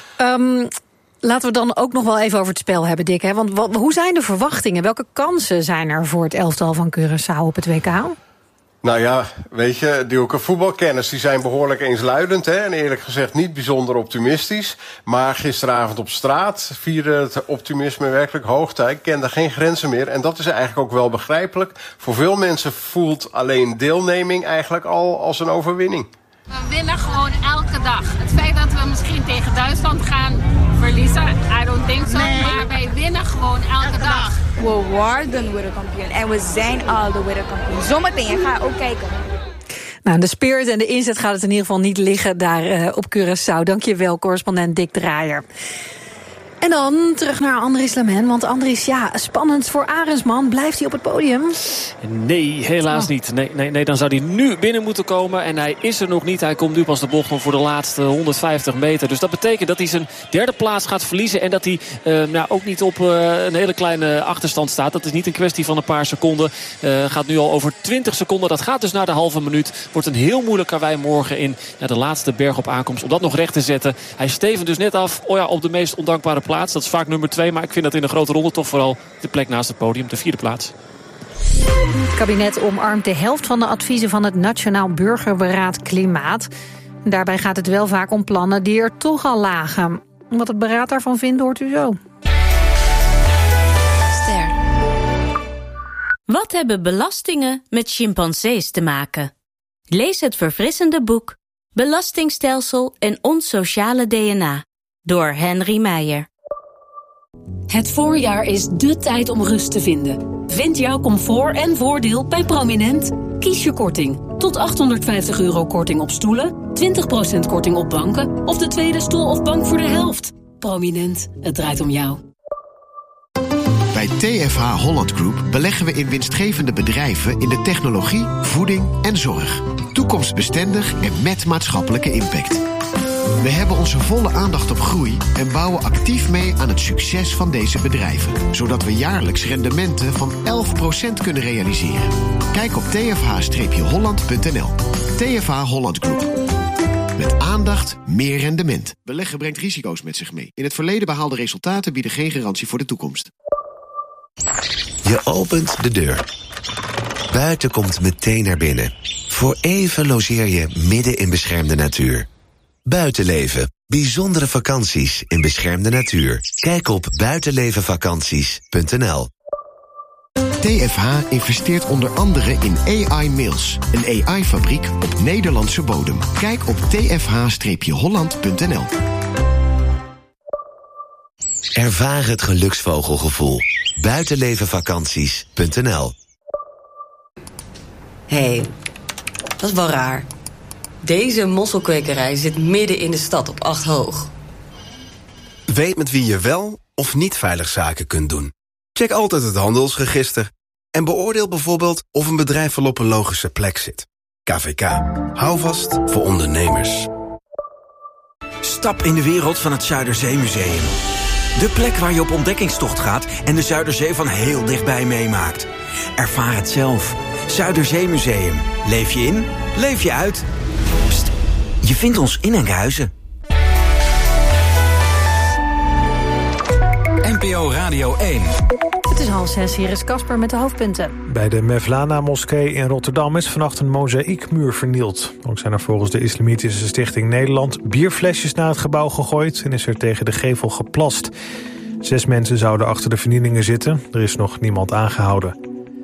Laten we dan ook nog wel even over het spel hebben, Dick. Hè? Want hoe zijn de verwachtingen? Welke kansen zijn er voor het elftal van Curaçao op het WK? Nou ja, weet je, die voetbalkenners die zijn behoorlijk eensluidend. Hè, en eerlijk gezegd niet bijzonder optimistisch. Maar gisteravond op straat vierde het optimisme werkelijk hoogtij. Ik kende geen grenzen meer. En dat is eigenlijk ook wel begrijpelijk. Voor veel mensen voelt alleen deelneming eigenlijk al als een overwinning. We winnen gewoon elke dag. Het feit dat we misschien tegen Duitsland gaan verliezen, I don't think so. Nee. Maar wij winnen gewoon elke dag. We worden wereldkampioen en we zijn al de wereldkampioen. Zometeen, ga ook kijken. Nou, de spirit en de inzet gaat het in ieder geval niet liggen daar op Curaçao. Dank je wel, correspondent Dick Draaier. En dan terug naar Andries Lemen. Want Andries, spannend voor Aresman. Blijft hij op het podium? Nee, helaas niet. Nee, dan zou hij nu binnen moeten komen. En hij is er nog niet. Hij komt nu pas de bocht om voor de laatste 150 meter. Dus dat betekent dat hij zijn 3e plaats gaat verliezen. En dat hij ook niet op een hele kleine achterstand staat. Dat is niet een kwestie van een paar seconden. Gaat nu al over 20 seconden. Dat gaat dus naar de halve minuut. Wordt een heel moeilijk karwei morgen in de laatste berg op aankomst. Om dat nog recht te zetten. Hij stevend dus net af op de meest ondankbare plaats. Dat is vaak nummer 2, maar ik vind dat in de grote ronde toch vooral de plek naast het podium, de 4e plaats. Het kabinet omarmt de helft van de adviezen van het Nationaal Burgerberaad Klimaat. Daarbij gaat het wel vaak om plannen die er toch al lagen. Wat het beraad daarvan vindt, hoort u zo. Ster. Wat hebben belastingen met chimpansees te maken? Lees het verfrissende boek Belastingstelsel en ons sociale DNA. Door Henry Meijer. Het voorjaar is dé tijd om rust te vinden. Vind jouw comfort en voordeel bij Prominent. Kies je korting. Tot €850 korting op stoelen, 20% korting op banken of de tweede stoel of bank voor de helft. Prominent, het draait om jou. Bij TFH Holland Group beleggen we in winstgevende bedrijven in de technologie, voeding en zorg. Toekomstbestendig en met maatschappelijke impact. We hebben onze volle aandacht op groei en bouwen actief mee aan het succes van deze bedrijven. Zodat we jaarlijks rendementen van 11% kunnen realiseren. Kijk op tfh-holland.nl. TFH Holland Group. Met aandacht meer rendement. Beleggen brengt risico's met zich mee. In het verleden behaalde resultaten bieden geen garantie voor de toekomst. Je opent de deur. Buiten komt meteen naar binnen. Voor even logeer je midden in beschermde natuur. Buitenleven. Bijzondere vakanties in beschermde natuur. Kijk op buitenlevenvakanties.nl. TFH investeert onder andere in AI Mills, een AI-fabriek op Nederlandse bodem. Kijk op tfh-holland.nl. Ervaar het geluksvogelgevoel. Buitenlevenvakanties.nl. Hé, dat is wel raar. Deze mosselkwekerij zit midden in de stad op 8 hoog. Weet met wie je wel of niet veilig zaken kunt doen. Check altijd het handelsregister. En beoordeel bijvoorbeeld of een bedrijf wel op een logische plek zit. KVK. Hou vast voor ondernemers. Stap in de wereld van het Zuiderzeemuseum. De plek waar je op ontdekkingstocht gaat en de Zuiderzee van heel dichtbij meemaakt. Ervaar het zelf. Zuiderzeemuseum. Leef je in, leef je uit. Pst, je vindt ons in Enkhuizen. NPO Radio 1. Het is 5:30, hier is Casper met de hoofdpunten. Bij de Mevlana-moskee in Rotterdam is vannacht een mozaïekmuur vernield. Ook zijn er volgens de Islamitische Stichting Nederland bierflesjes naar het gebouw gegooid en is er tegen de gevel geplast. 6 mensen zouden achter de vernielingen zitten. Er is nog niemand aangehouden.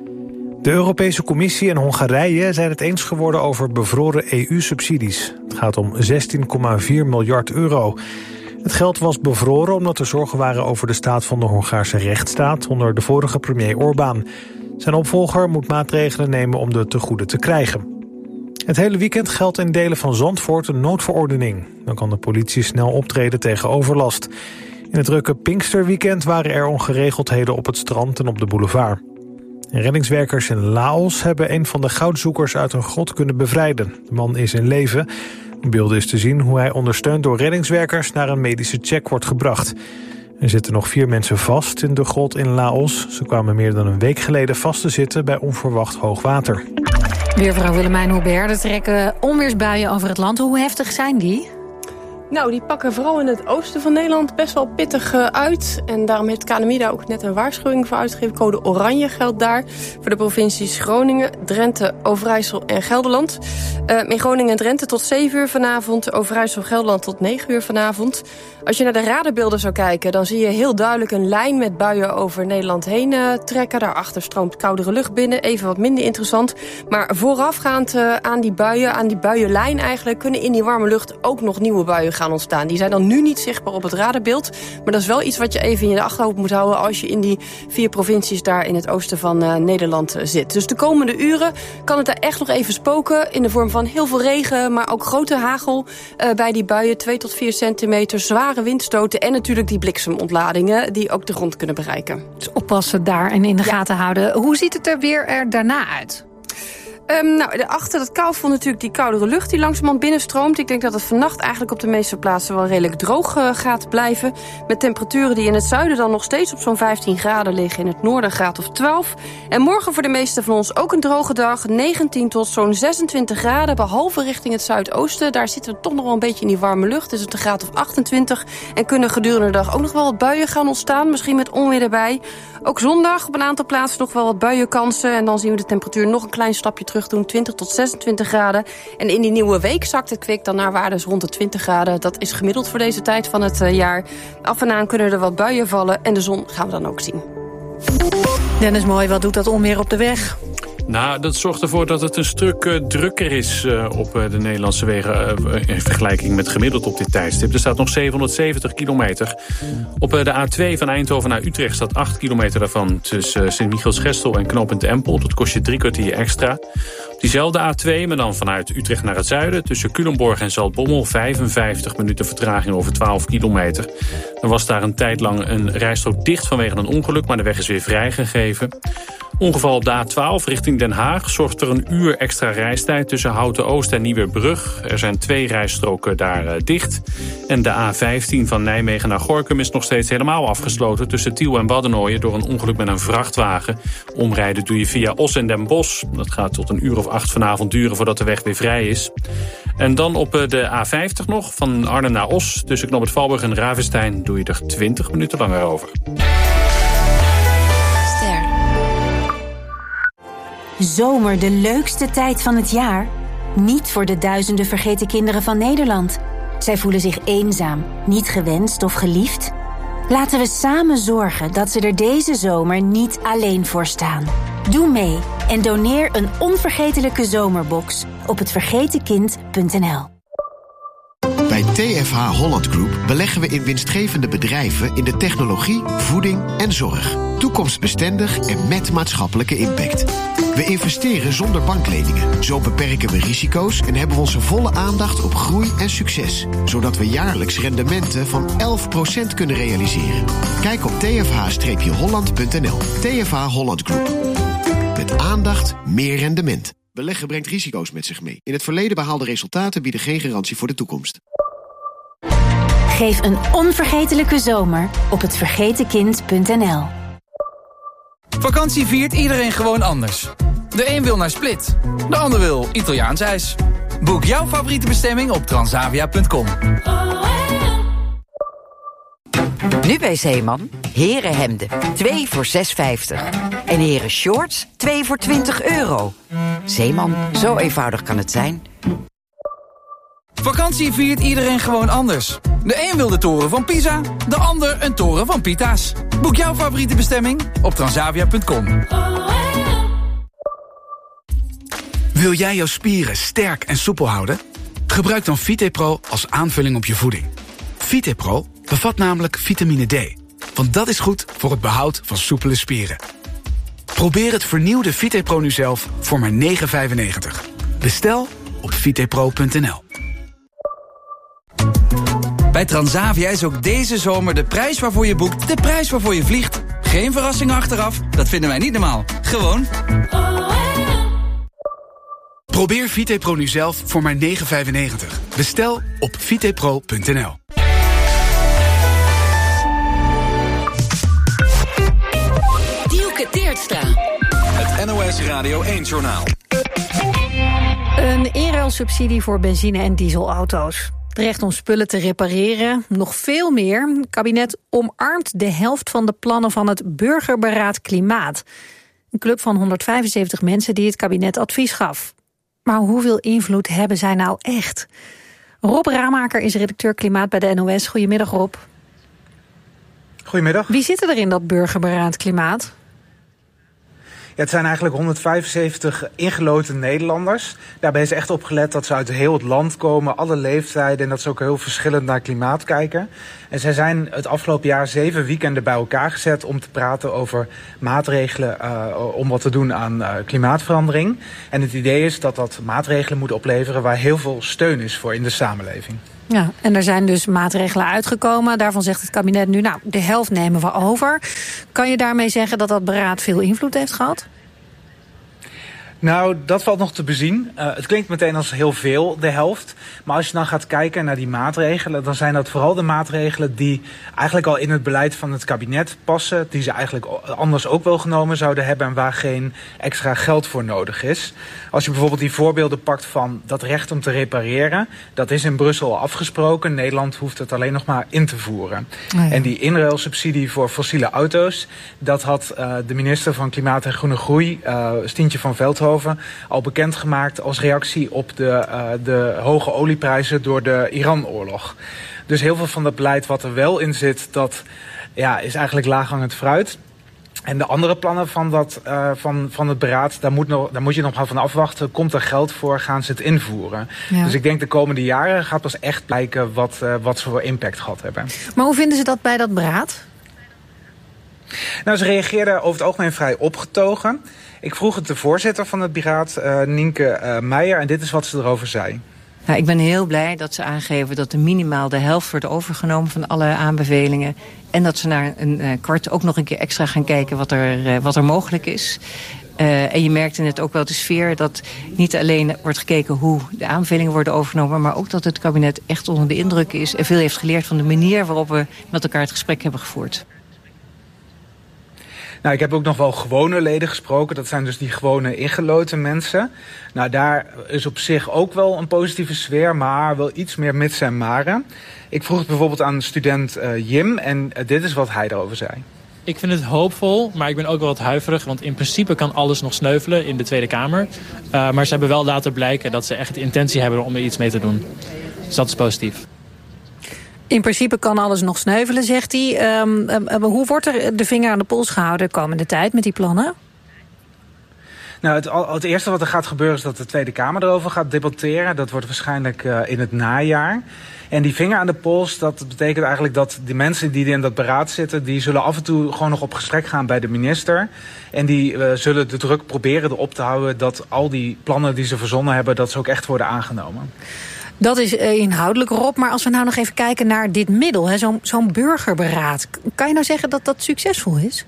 De Europese Commissie en Hongarije zijn het eens geworden over bevroren EU-subsidies. Het gaat om 16,4 miljard euro. Het geld was bevroren omdat er zorgen waren over de staat van de Hongaarse rechtsstaat onder de vorige premier Orbán. Zijn opvolger moet maatregelen nemen om de tegoeden te krijgen. Het hele weekend geldt in delen van Zandvoort een noodverordening. Dan kan de politie snel optreden tegen overlast. In het drukke Pinksterweekend waren er ongeregeldheden op het strand en op de boulevard. En reddingswerkers in Laos hebben een van de goudzoekers uit een grot kunnen bevrijden. De man is in leven. Op beelden is te zien hoe hij ondersteund door reddingswerkers naar een medische check wordt gebracht. Er zitten nog 4 mensen vast in de grot in Laos. Ze kwamen meer dan een week geleden vast te zitten bij onverwacht hoog water. Weervrouw Willemijn Hubert, er trekken onweersbuien over het land. Hoe heftig zijn die? Nou, die pakken vooral in het oosten van Nederland best wel pittig uit. En daarom heeft KNMI daar ook net een waarschuwing voor uitgegeven. Code oranje geldt daar voor de provincies Groningen, Drenthe, Overijssel en Gelderland. In Groningen en Drenthe tot 7 uur vanavond. Overijssel, Gelderland tot 9 uur vanavond. Als je naar de radarbeelden zou kijken, dan zie je heel duidelijk een lijn met buien over Nederland heen trekken. Daarachter stroomt koudere lucht binnen. Even wat minder interessant. Maar voorafgaand aan die buienlijn eigenlijk, kunnen in die warme lucht ook nog nieuwe buien gaan ontstaan. Die zijn dan nu niet zichtbaar op het radarbeeld. Maar dat is wel iets wat je even in je achterhoofd moet houden als je in die 4 provincies daar in het oosten van Nederland zit. Dus de komende uren kan het daar echt nog even spoken in de vorm van heel veel regen, maar ook grote hagel bij die buien, 2 tot 4 centimeter, zware windstoten en natuurlijk die bliksemontladingen die ook de grond kunnen bereiken. Dus oppassen daar en in de gaten houden. Hoe ziet het er weer daarna uit? Achter dat koufront natuurlijk die koudere lucht die langzamerhand binnenstroomt. Ik denk dat het vannacht eigenlijk op de meeste plaatsen wel redelijk droog gaat blijven. Met temperaturen die in het zuiden dan nog steeds op zo'n 15 graden liggen. In het noorden graad of 12. En morgen voor de meeste van ons ook een droge dag. 19 tot zo'n 26 graden, behalve richting het zuidoosten. Daar zitten we toch nog wel een beetje in die warme lucht. Dus het een graad of 28. En kunnen gedurende de dag ook nog wel wat buien gaan ontstaan. Misschien met onweer erbij. Ook zondag op een aantal plaatsen nog wel wat buienkansen. En dan zien we de temperatuur nog een klein stapje terug doen, 20 tot 26 graden. En in die nieuwe week zakt het kwik dan naar waardes rond de 20 graden. Dat is gemiddeld voor deze tijd van het jaar. Af en aan kunnen er wat buien vallen en de zon gaan we dan ook zien. Dennis Mooi, wat doet dat onweer op de weg? Nou, dat zorgt ervoor dat het een stuk drukker is op de Nederlandse wegen in vergelijking met gemiddeld op dit tijdstip. Er staat nog 770 kilometer. Op de A2 van Eindhoven naar Utrecht staat 8 kilometer daarvan tussen Sint-Michiels-Gestel en knooppunt Empel. Dat kost je 3 kwartier extra. Op diezelfde A2, maar dan vanuit Utrecht naar het zuiden, tussen Culemborg en Zaltbommel, 55 minuten vertraging over 12 kilometer. Er was daar een tijd lang een rijstrook dicht vanwege een ongeluk, maar de weg is weer vrijgegeven. Ongeval op de A12 richting Den Haag zorgt er een uur extra reistijd tussen Houten-Oost en Nieuwerbrug. Er zijn 2 rijstroken daar dicht. En de A15 van Nijmegen naar Gorinchem is nog steeds helemaal afgesloten tussen Tiel en Waddenooien door een ongeluk met een vrachtwagen. Omrijden doe je via Os en Den Bosch. Dat gaat tot een uur of 8 vanavond duren voordat de weg weer vrij is. En dan op de A50 nog, van Arnhem naar Os. Tussen Knoop Valburg en Ravenstein doe je er 20 minuten langer over. Zomer, de leukste tijd van het jaar? Niet voor de duizenden vergeten kinderen van Nederland. Zij voelen zich eenzaam, niet gewenst of geliefd. Laten we samen zorgen dat ze er deze zomer niet alleen voor staan. Doe mee en doneer een onvergetelijke zomerbox op hetvergetenkind.nl. Bij TFH Holland Group beleggen we in winstgevende bedrijven in de technologie, voeding en zorg. Toekomstbestendig en met maatschappelijke impact. We investeren zonder bankleningen. Zo beperken we risico's en hebben we onze volle aandacht op groei en succes. Zodat we jaarlijks rendementen van 11% kunnen realiseren. Kijk op tfh-holland.nl. TFH Holland Group. Met aandacht meer rendement. Beleggen brengt risico's met zich mee. In het verleden behaalde resultaten bieden geen garantie voor de toekomst. Geef een onvergetelijke zomer op hetvergetenkind.nl. Vakantie viert iedereen gewoon anders. De een wil naar Split, de ander wil Italiaans ijs. Boek jouw favoriete bestemming op transavia.com. Nu bij Zeeman, herenhemden, 2 voor €6,50. En heren shorts, 2 voor €20. Zeeman, zo eenvoudig kan het zijn. Vakantie viert iedereen gewoon anders. De een wil de toren van Pisa, de ander een toren van Pita's. Boek jouw favoriete bestemming op transavia.com. Wil jij jouw spieren sterk en soepel houden? Gebruik dan VitePro als aanvulling op je voeding. VitePro bevat namelijk vitamine D, want dat is goed voor het behoud van soepele spieren. Probeer het vernieuwde VitePro nu zelf voor maar €9,95. Bestel op vitepro.nl. Bij Transavia is ook deze zomer de prijs waarvoor je boekt de prijs waarvoor je vliegt. Geen verrassingen achteraf, dat vinden wij niet normaal. Gewoon. Probeer VitePro nu zelf voor maar €9,95. Bestel op vitepro.nl. Dielke Teertstra. Het NOS Radio 1-journaal. Een inruilsubsidie voor benzine- en dieselauto's. Het recht om spullen te repareren, nog veel meer. Het kabinet omarmt de helft van de plannen van het Burgerberaad Klimaat. Een club van 175 mensen die het kabinet advies gaf. Maar hoeveel invloed hebben zij nou echt? Rob Raamaker is redacteur Klimaat bij de NOS. Goedemiddag, Rob. Goedemiddag. Wie zitten er in dat Burgerberaad Klimaat? Ja, het zijn eigenlijk 175 ingeloten Nederlanders. Daarbij is echt op gelet dat ze uit heel het land komen, alle leeftijden, en dat ze ook heel verschillend naar klimaat kijken. En zij zijn het afgelopen jaar 7 weekenden bij elkaar gezet om te praten over maatregelen om wat te doen aan klimaatverandering. En het idee is dat dat maatregelen moet opleveren waar heel veel steun is voor in de samenleving. Ja, en er zijn dus maatregelen uitgekomen. Daarvan zegt het kabinet nu, nou, de helft nemen we over. Kan je daarmee zeggen dat dat beraad veel invloed heeft gehad? Nou, dat valt nog te bezien. Het klinkt meteen als heel veel, de helft. Maar als je dan gaat kijken naar die maatregelen, dan zijn dat vooral de maatregelen die eigenlijk al in het beleid van het kabinet passen. Die ze eigenlijk anders ook wel genomen zouden hebben en waar geen extra geld voor nodig is. Als je bijvoorbeeld die voorbeelden pakt van dat recht om te repareren. Dat is in Brussel al afgesproken. Nederland hoeft het alleen nog maar in te voeren. Oh ja. En die inruilsubsidie voor fossiele auto's, dat had de minister van Klimaat en Groene Groei, Stientje van Veldhoven, al bekendgemaakt als reactie op de hoge olieprijzen door de Iran-oorlog. Dus heel veel van dat beleid wat er wel in zit, dat is eigenlijk laaghangend fruit. En de andere plannen van het beraad, daar moet je nog wel van afwachten. Komt er geld voor, gaan ze het invoeren? Ja. Dus ik denk de komende jaren gaat pas echt blijken wat ze voor impact gehad hebben. Maar hoe vinden ze dat bij dat beraad? Nou, ze reageerden over het algemeen vrij opgetogen. Ik vroeg het de voorzitter van het beraad, Nienke Meijer, en dit is wat ze erover zei. Nou, ik ben heel blij dat ze aangeven dat er minimaal de helft wordt overgenomen van alle aanbevelingen. En dat ze naar een kwart ook nog een keer extra gaan kijken wat er mogelijk is. En je merkt in het ook wel de sfeer dat niet alleen wordt gekeken hoe de aanbevelingen worden overgenomen, maar ook dat het kabinet echt onder de indruk is en veel heeft geleerd van de manier waarop we met elkaar het gesprek hebben gevoerd. Nou, ik heb ook nog wel gewone leden gesproken. Dat zijn dus die gewone ingeloten mensen. Nou, daar is op zich ook wel een positieve sfeer, maar wel iets meer mits en maren. Ik vroeg het bijvoorbeeld aan student Jim en dit is wat hij erover zei. ik vind het hoopvol, maar ik ben ook wel wat huiverig. Want in principe kan alles nog sneuvelen in de Tweede Kamer. Maar ze hebben wel laten blijken dat ze echt de intentie hebben om er iets mee te doen. Dus dat is positief. In principe kan alles nog sneuvelen, zegt hij. Hoe wordt er de vinger aan de pols gehouden de komende tijd met die plannen? Nou, het eerste wat er gaat gebeuren is dat de Tweede Kamer erover gaat debatteren. Dat wordt waarschijnlijk in het najaar. En die vinger aan de pols, dat betekent eigenlijk dat die mensen die in dat beraad zitten, die zullen af en toe gewoon nog op gesprek gaan bij de minister. En die zullen de druk proberen erop te houden dat al die plannen die ze verzonnen hebben, dat ze ook echt worden aangenomen. Dat is inhoudelijk, Rob. Maar als we nou nog even kijken naar dit middel, zo'n burgerberaad. Kan je nou zeggen dat dat succesvol is?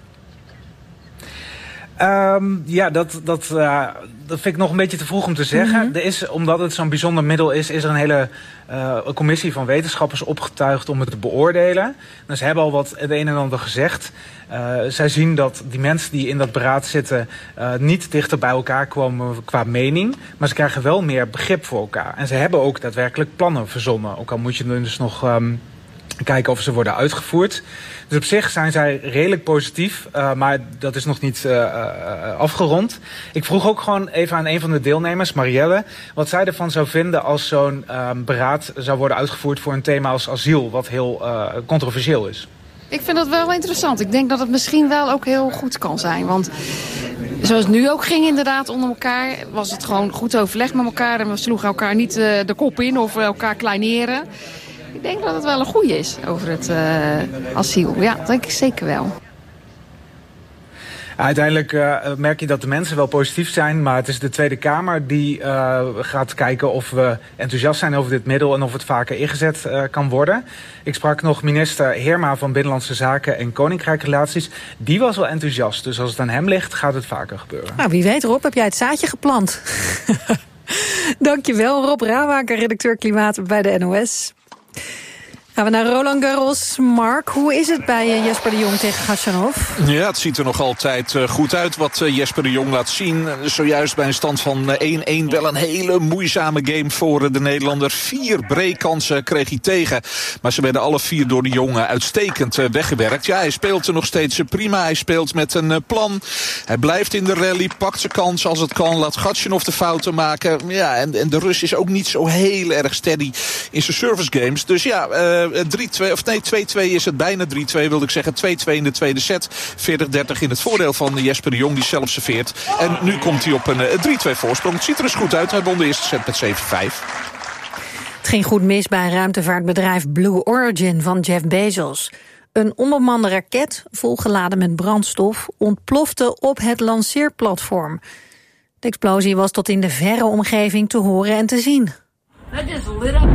Dat vind ik nog een beetje te vroeg om te zeggen. Mm-hmm. Er is, omdat het zo'n bijzonder middel is er een hele commissie van wetenschappers opgetuigd om het te beoordelen. Dus ze hebben al wat het een en ander gezegd. Zij zien dat die mensen die in dat beraad zitten niet dichter bij elkaar komen qua mening. Maar ze krijgen wel meer begrip voor elkaar. En ze hebben ook daadwerkelijk plannen verzonnen. Ook al moet je dus nog kijken of ze worden uitgevoerd. Dus op zich zijn zij redelijk positief, maar dat is nog niet afgerond. Ik vroeg ook gewoon even aan een van de deelnemers, Marielle, wat zij ervan zou vinden als zo'n beraad zou worden uitgevoerd voor een thema als asiel, wat heel controversieel is. Ik vind dat wel interessant. Ik denk dat het misschien wel ook heel goed kan zijn. Want zoals het nu ook ging inderdaad onder elkaar, was het gewoon goed overleg met elkaar. En we sloegen elkaar niet de kop in of elkaar kleineren. Ik denk dat het wel een goeie is over het asiel. Ja, dat denk ik zeker wel. Uiteindelijk merk je dat de mensen wel positief zijn, maar het is de Tweede Kamer die gaat kijken of we enthousiast zijn over dit middel en of het vaker ingezet kan worden. Ik sprak nog minister Heerma van Binnenlandse Zaken en Koninkrijksrelaties. Die was wel enthousiast, dus als het aan hem ligt, gaat het vaker gebeuren. Nou, wie weet, Rob, heb jij het zaadje geplant? Dankjewel, Rob Rauwaker, redacteur Klimaat bij de NOS. Gaan we naar Roland Garros. Mark, hoe is het bij Jesper de Jong tegen Khachanov? Ja, het ziet er nog altijd goed uit wat Jesper de Jong laat zien. Zojuist bij een stand van 1-1 wel een hele moeizame game voor de Nederlander. 4 breakkansen kreeg hij tegen. Maar ze werden alle 4 door de Jong uitstekend weggewerkt. Ja, hij speelt er nog steeds prima. Hij speelt met een plan. Hij blijft in de rally, pakt zijn kans als het kan. Laat Khachanov de fouten maken. Ja, en de Rus is ook niet zo heel erg steady in zijn service games. Dus ja, 2-2 is het, bijna 3-2 wilde ik zeggen. 2-2 in de tweede set. 40-30 in het voordeel van Jesper de Jong die zelf serveert. En nu komt hij op een 3-2 voorsprong. Het ziet er eens goed uit. Hij won de eerste set met 7-5. Het ging goed mis bij ruimtevaartbedrijf Blue Origin van Jeff Bezos. Een onbemande raket, volgeladen met brandstof, ontplofte op het lanceerplatform. De explosie was tot in de verre omgeving te horen en te zien. That just lit up.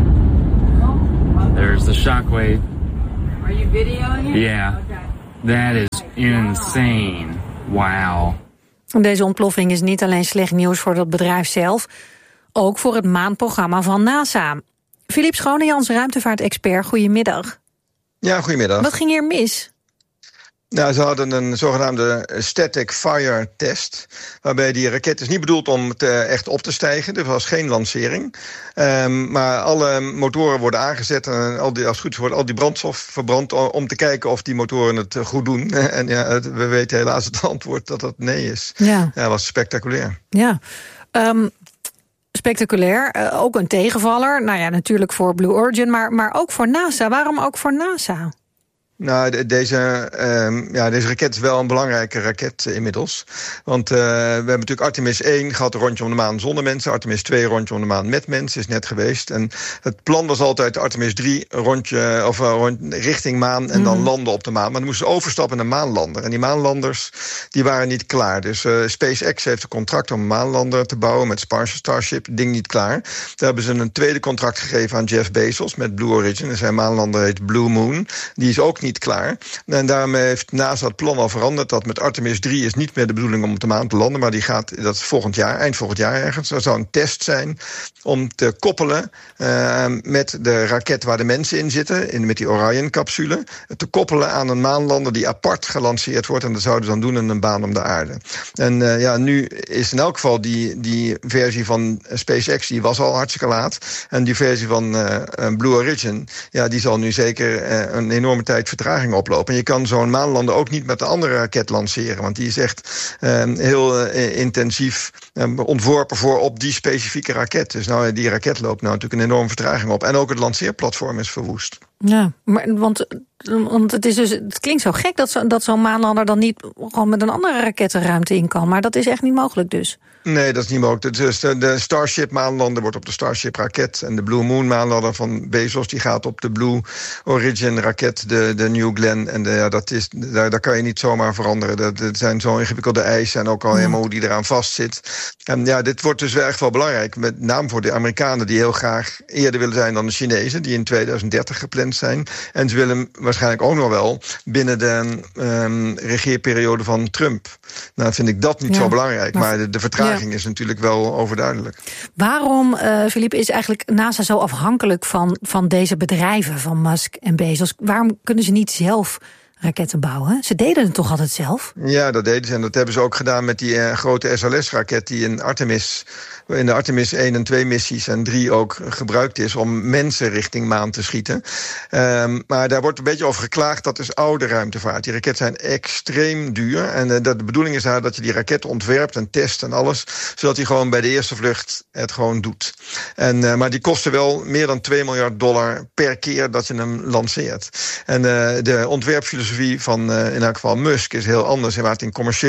There's the shockwave. Are you videoing it? Yeah. That is insane. Wow. Deze ontploffing is niet alleen slecht nieuws voor dat bedrijf zelf, ook voor het maanprogramma van NASA. Philippe Schonejans, ruimtevaartexpert, goedemiddag. Ja, goedemiddag. Wat ging hier mis? Nou, ze hadden een zogenaamde static fire test, waarbij die raket is niet bedoeld om echt op te stijgen. Er was geen lancering. Maar alle motoren worden aangezet en als het goed is wordt al die brandstof verbrand om te kijken of die motoren het goed doen. En ja, we weten helaas het antwoord dat dat nee is. Ja, dat was spectaculair. Ja. Spectaculair, ook een tegenvaller. Nou ja, natuurlijk voor Blue Origin, maar ook voor NASA. Waarom ook voor NASA? Nou, deze raket is wel een belangrijke raket inmiddels. Want we hebben natuurlijk Artemis 1 gehad, een rondje om de maan zonder mensen. Artemis 2 rondje om de maan met mensen, is net geweest. En het plan was altijd Artemis 3 rondje richting maan en dan landen op de maan. Maar dan moesten ze overstappen naar maanlander. En die maanlanders die waren niet klaar. Dus SpaceX heeft een contract om een maanlander te bouwen met Starship. Ding niet klaar. Daar hebben ze een tweede contract gegeven aan Jeff Bezos met Blue Origin. En zijn maanlander heet Blue Moon. Die is ook niet klaar. En daarmee heeft NASA het plan al veranderd. Dat met Artemis 3 is niet meer de bedoeling om op de maan te landen. Maar die gaat, dat is volgend jaar, eind volgend jaar ergens. Dat zou een test zijn om te koppelen met de raket waar de mensen in zitten. Met die Orion-capsule. Te koppelen aan een maanlander die apart gelanceerd wordt. En dat zouden ze dan doen in een baan om de aarde. En nu is in elk geval die versie van SpaceX, die was al hartstikke laat. En die versie van Blue Origin, ja, die zal nu zeker een enorme tijd vertraging oplopen. En je kan zo'n maanlander ook niet met de andere raket lanceren. Want die is echt heel intensief ontworpen voor op die specifieke raket. Dus die raket loopt natuurlijk een enorme vertraging op. En ook het lanceerplatform is verwoest. Ja, maar want het klinkt zo gek dat zo'n maanlander dan niet gewoon met een andere raket de ruimte in kan. Maar dat is echt niet mogelijk dus. Nee, dat is niet mogelijk. De Starship-maanlander wordt op de Starship-raket. En de Blue Moon-maanlander van Bezos die gaat op de Blue Origin-raket, de New Glenn. En daar kan je niet zomaar veranderen. Dat zijn zo ingewikkelde eisen en ook al helemaal hoe die eraan vastzit. En dit wordt dus echt wel belangrijk. Met name voor de Amerikanen die heel graag eerder willen zijn dan de Chinezen, die in 2030 gepland zijn. En ze willen waarschijnlijk ook nog wel binnen de regeerperiode van Trump. Nou, vind ik dat niet zo belangrijk. Maar de vertraging is natuurlijk wel overduidelijk. Waarom, Philippe, is eigenlijk NASA zo afhankelijk van deze bedrijven, van Musk en Bezos? Waarom kunnen ze niet zelf raketten bouwen? Ze deden het toch altijd zelf? Ja, dat deden ze. En dat hebben ze ook gedaan met die grote SLS-raket die in de Artemis 1 en 2 missies en 3 ook gebruikt is om mensen richting maan te schieten. Maar daar wordt een beetje over geklaagd, dat is oude ruimtevaart. Die raketten zijn extreem duur. En de bedoeling is daar dat je die raket ontwerpt en test en alles, zodat hij gewoon bij de eerste vlucht het gewoon doet. Maar die kosten wel meer dan $2 miljard per keer dat je hem lanceert. En de ontwerpfilosofie van in elk geval Musk is heel anders. Hij maakt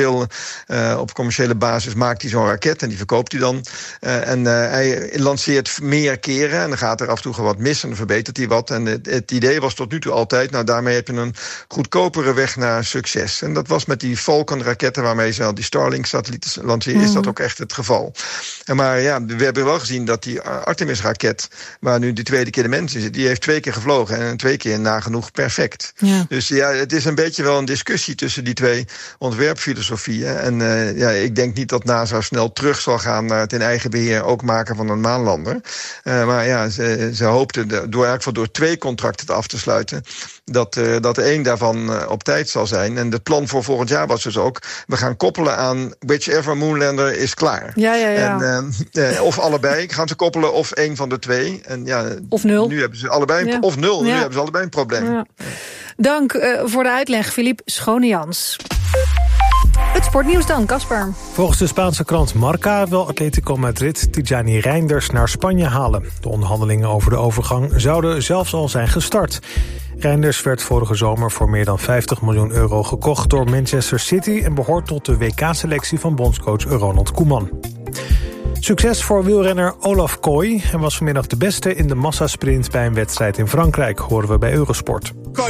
op commerciële basis maakt hij zo'n raket en die verkoopt hij dan. Hij lanceert meer keren en dan gaat er af en toe wat mis en dan verbetert hij wat. En het idee was tot nu toe altijd, daarmee heb je een goedkopere weg naar succes. En dat was met die Falcon-raketten waarmee ze al die Starlink-satellieten lanceren, is dat ook echt het geval. Maar we hebben wel gezien dat die Artemis-raket, waar nu de tweede keer de mens in zit, die heeft 2 keer gevlogen en 2 keer nagenoeg perfect. Ja. Dus het is een beetje wel een discussie tussen die 2 ontwerpfilosofieën. En ik denk niet dat NASA snel terug zal gaan naar het in eigen beheer ook maken van een maanlander. Maar ze hoopten door 2 contracten af te sluiten, dat 1 daarvan op tijd zal zijn. En het plan voor volgend jaar was dus ook, we gaan koppelen aan whichever moonlander is klaar. Ja. En, of allebei gaan ze koppelen, of 1 van de 2. En of 0. Nu hebben ze allebei, of 0. Nu hebben ze allebei een probleem. Ja. Dank voor de uitleg, Philippe Schonejans. Het sportnieuws dan, Casper. Volgens de Spaanse krant Marca wil Atletico Madrid Tijani Reinders naar Spanje halen. De onderhandelingen over de overgang zouden zelfs al zijn gestart. Reinders werd vorige zomer voor meer dan €50 miljoen gekocht door Manchester City en behoort tot de WK-selectie van bondscoach Ronald Koeman. Succes voor wielrenner Olaf Kooi. Hij was vanmiddag de beste in de massasprint bij een wedstrijd in Frankrijk, horen we bij Eurosport.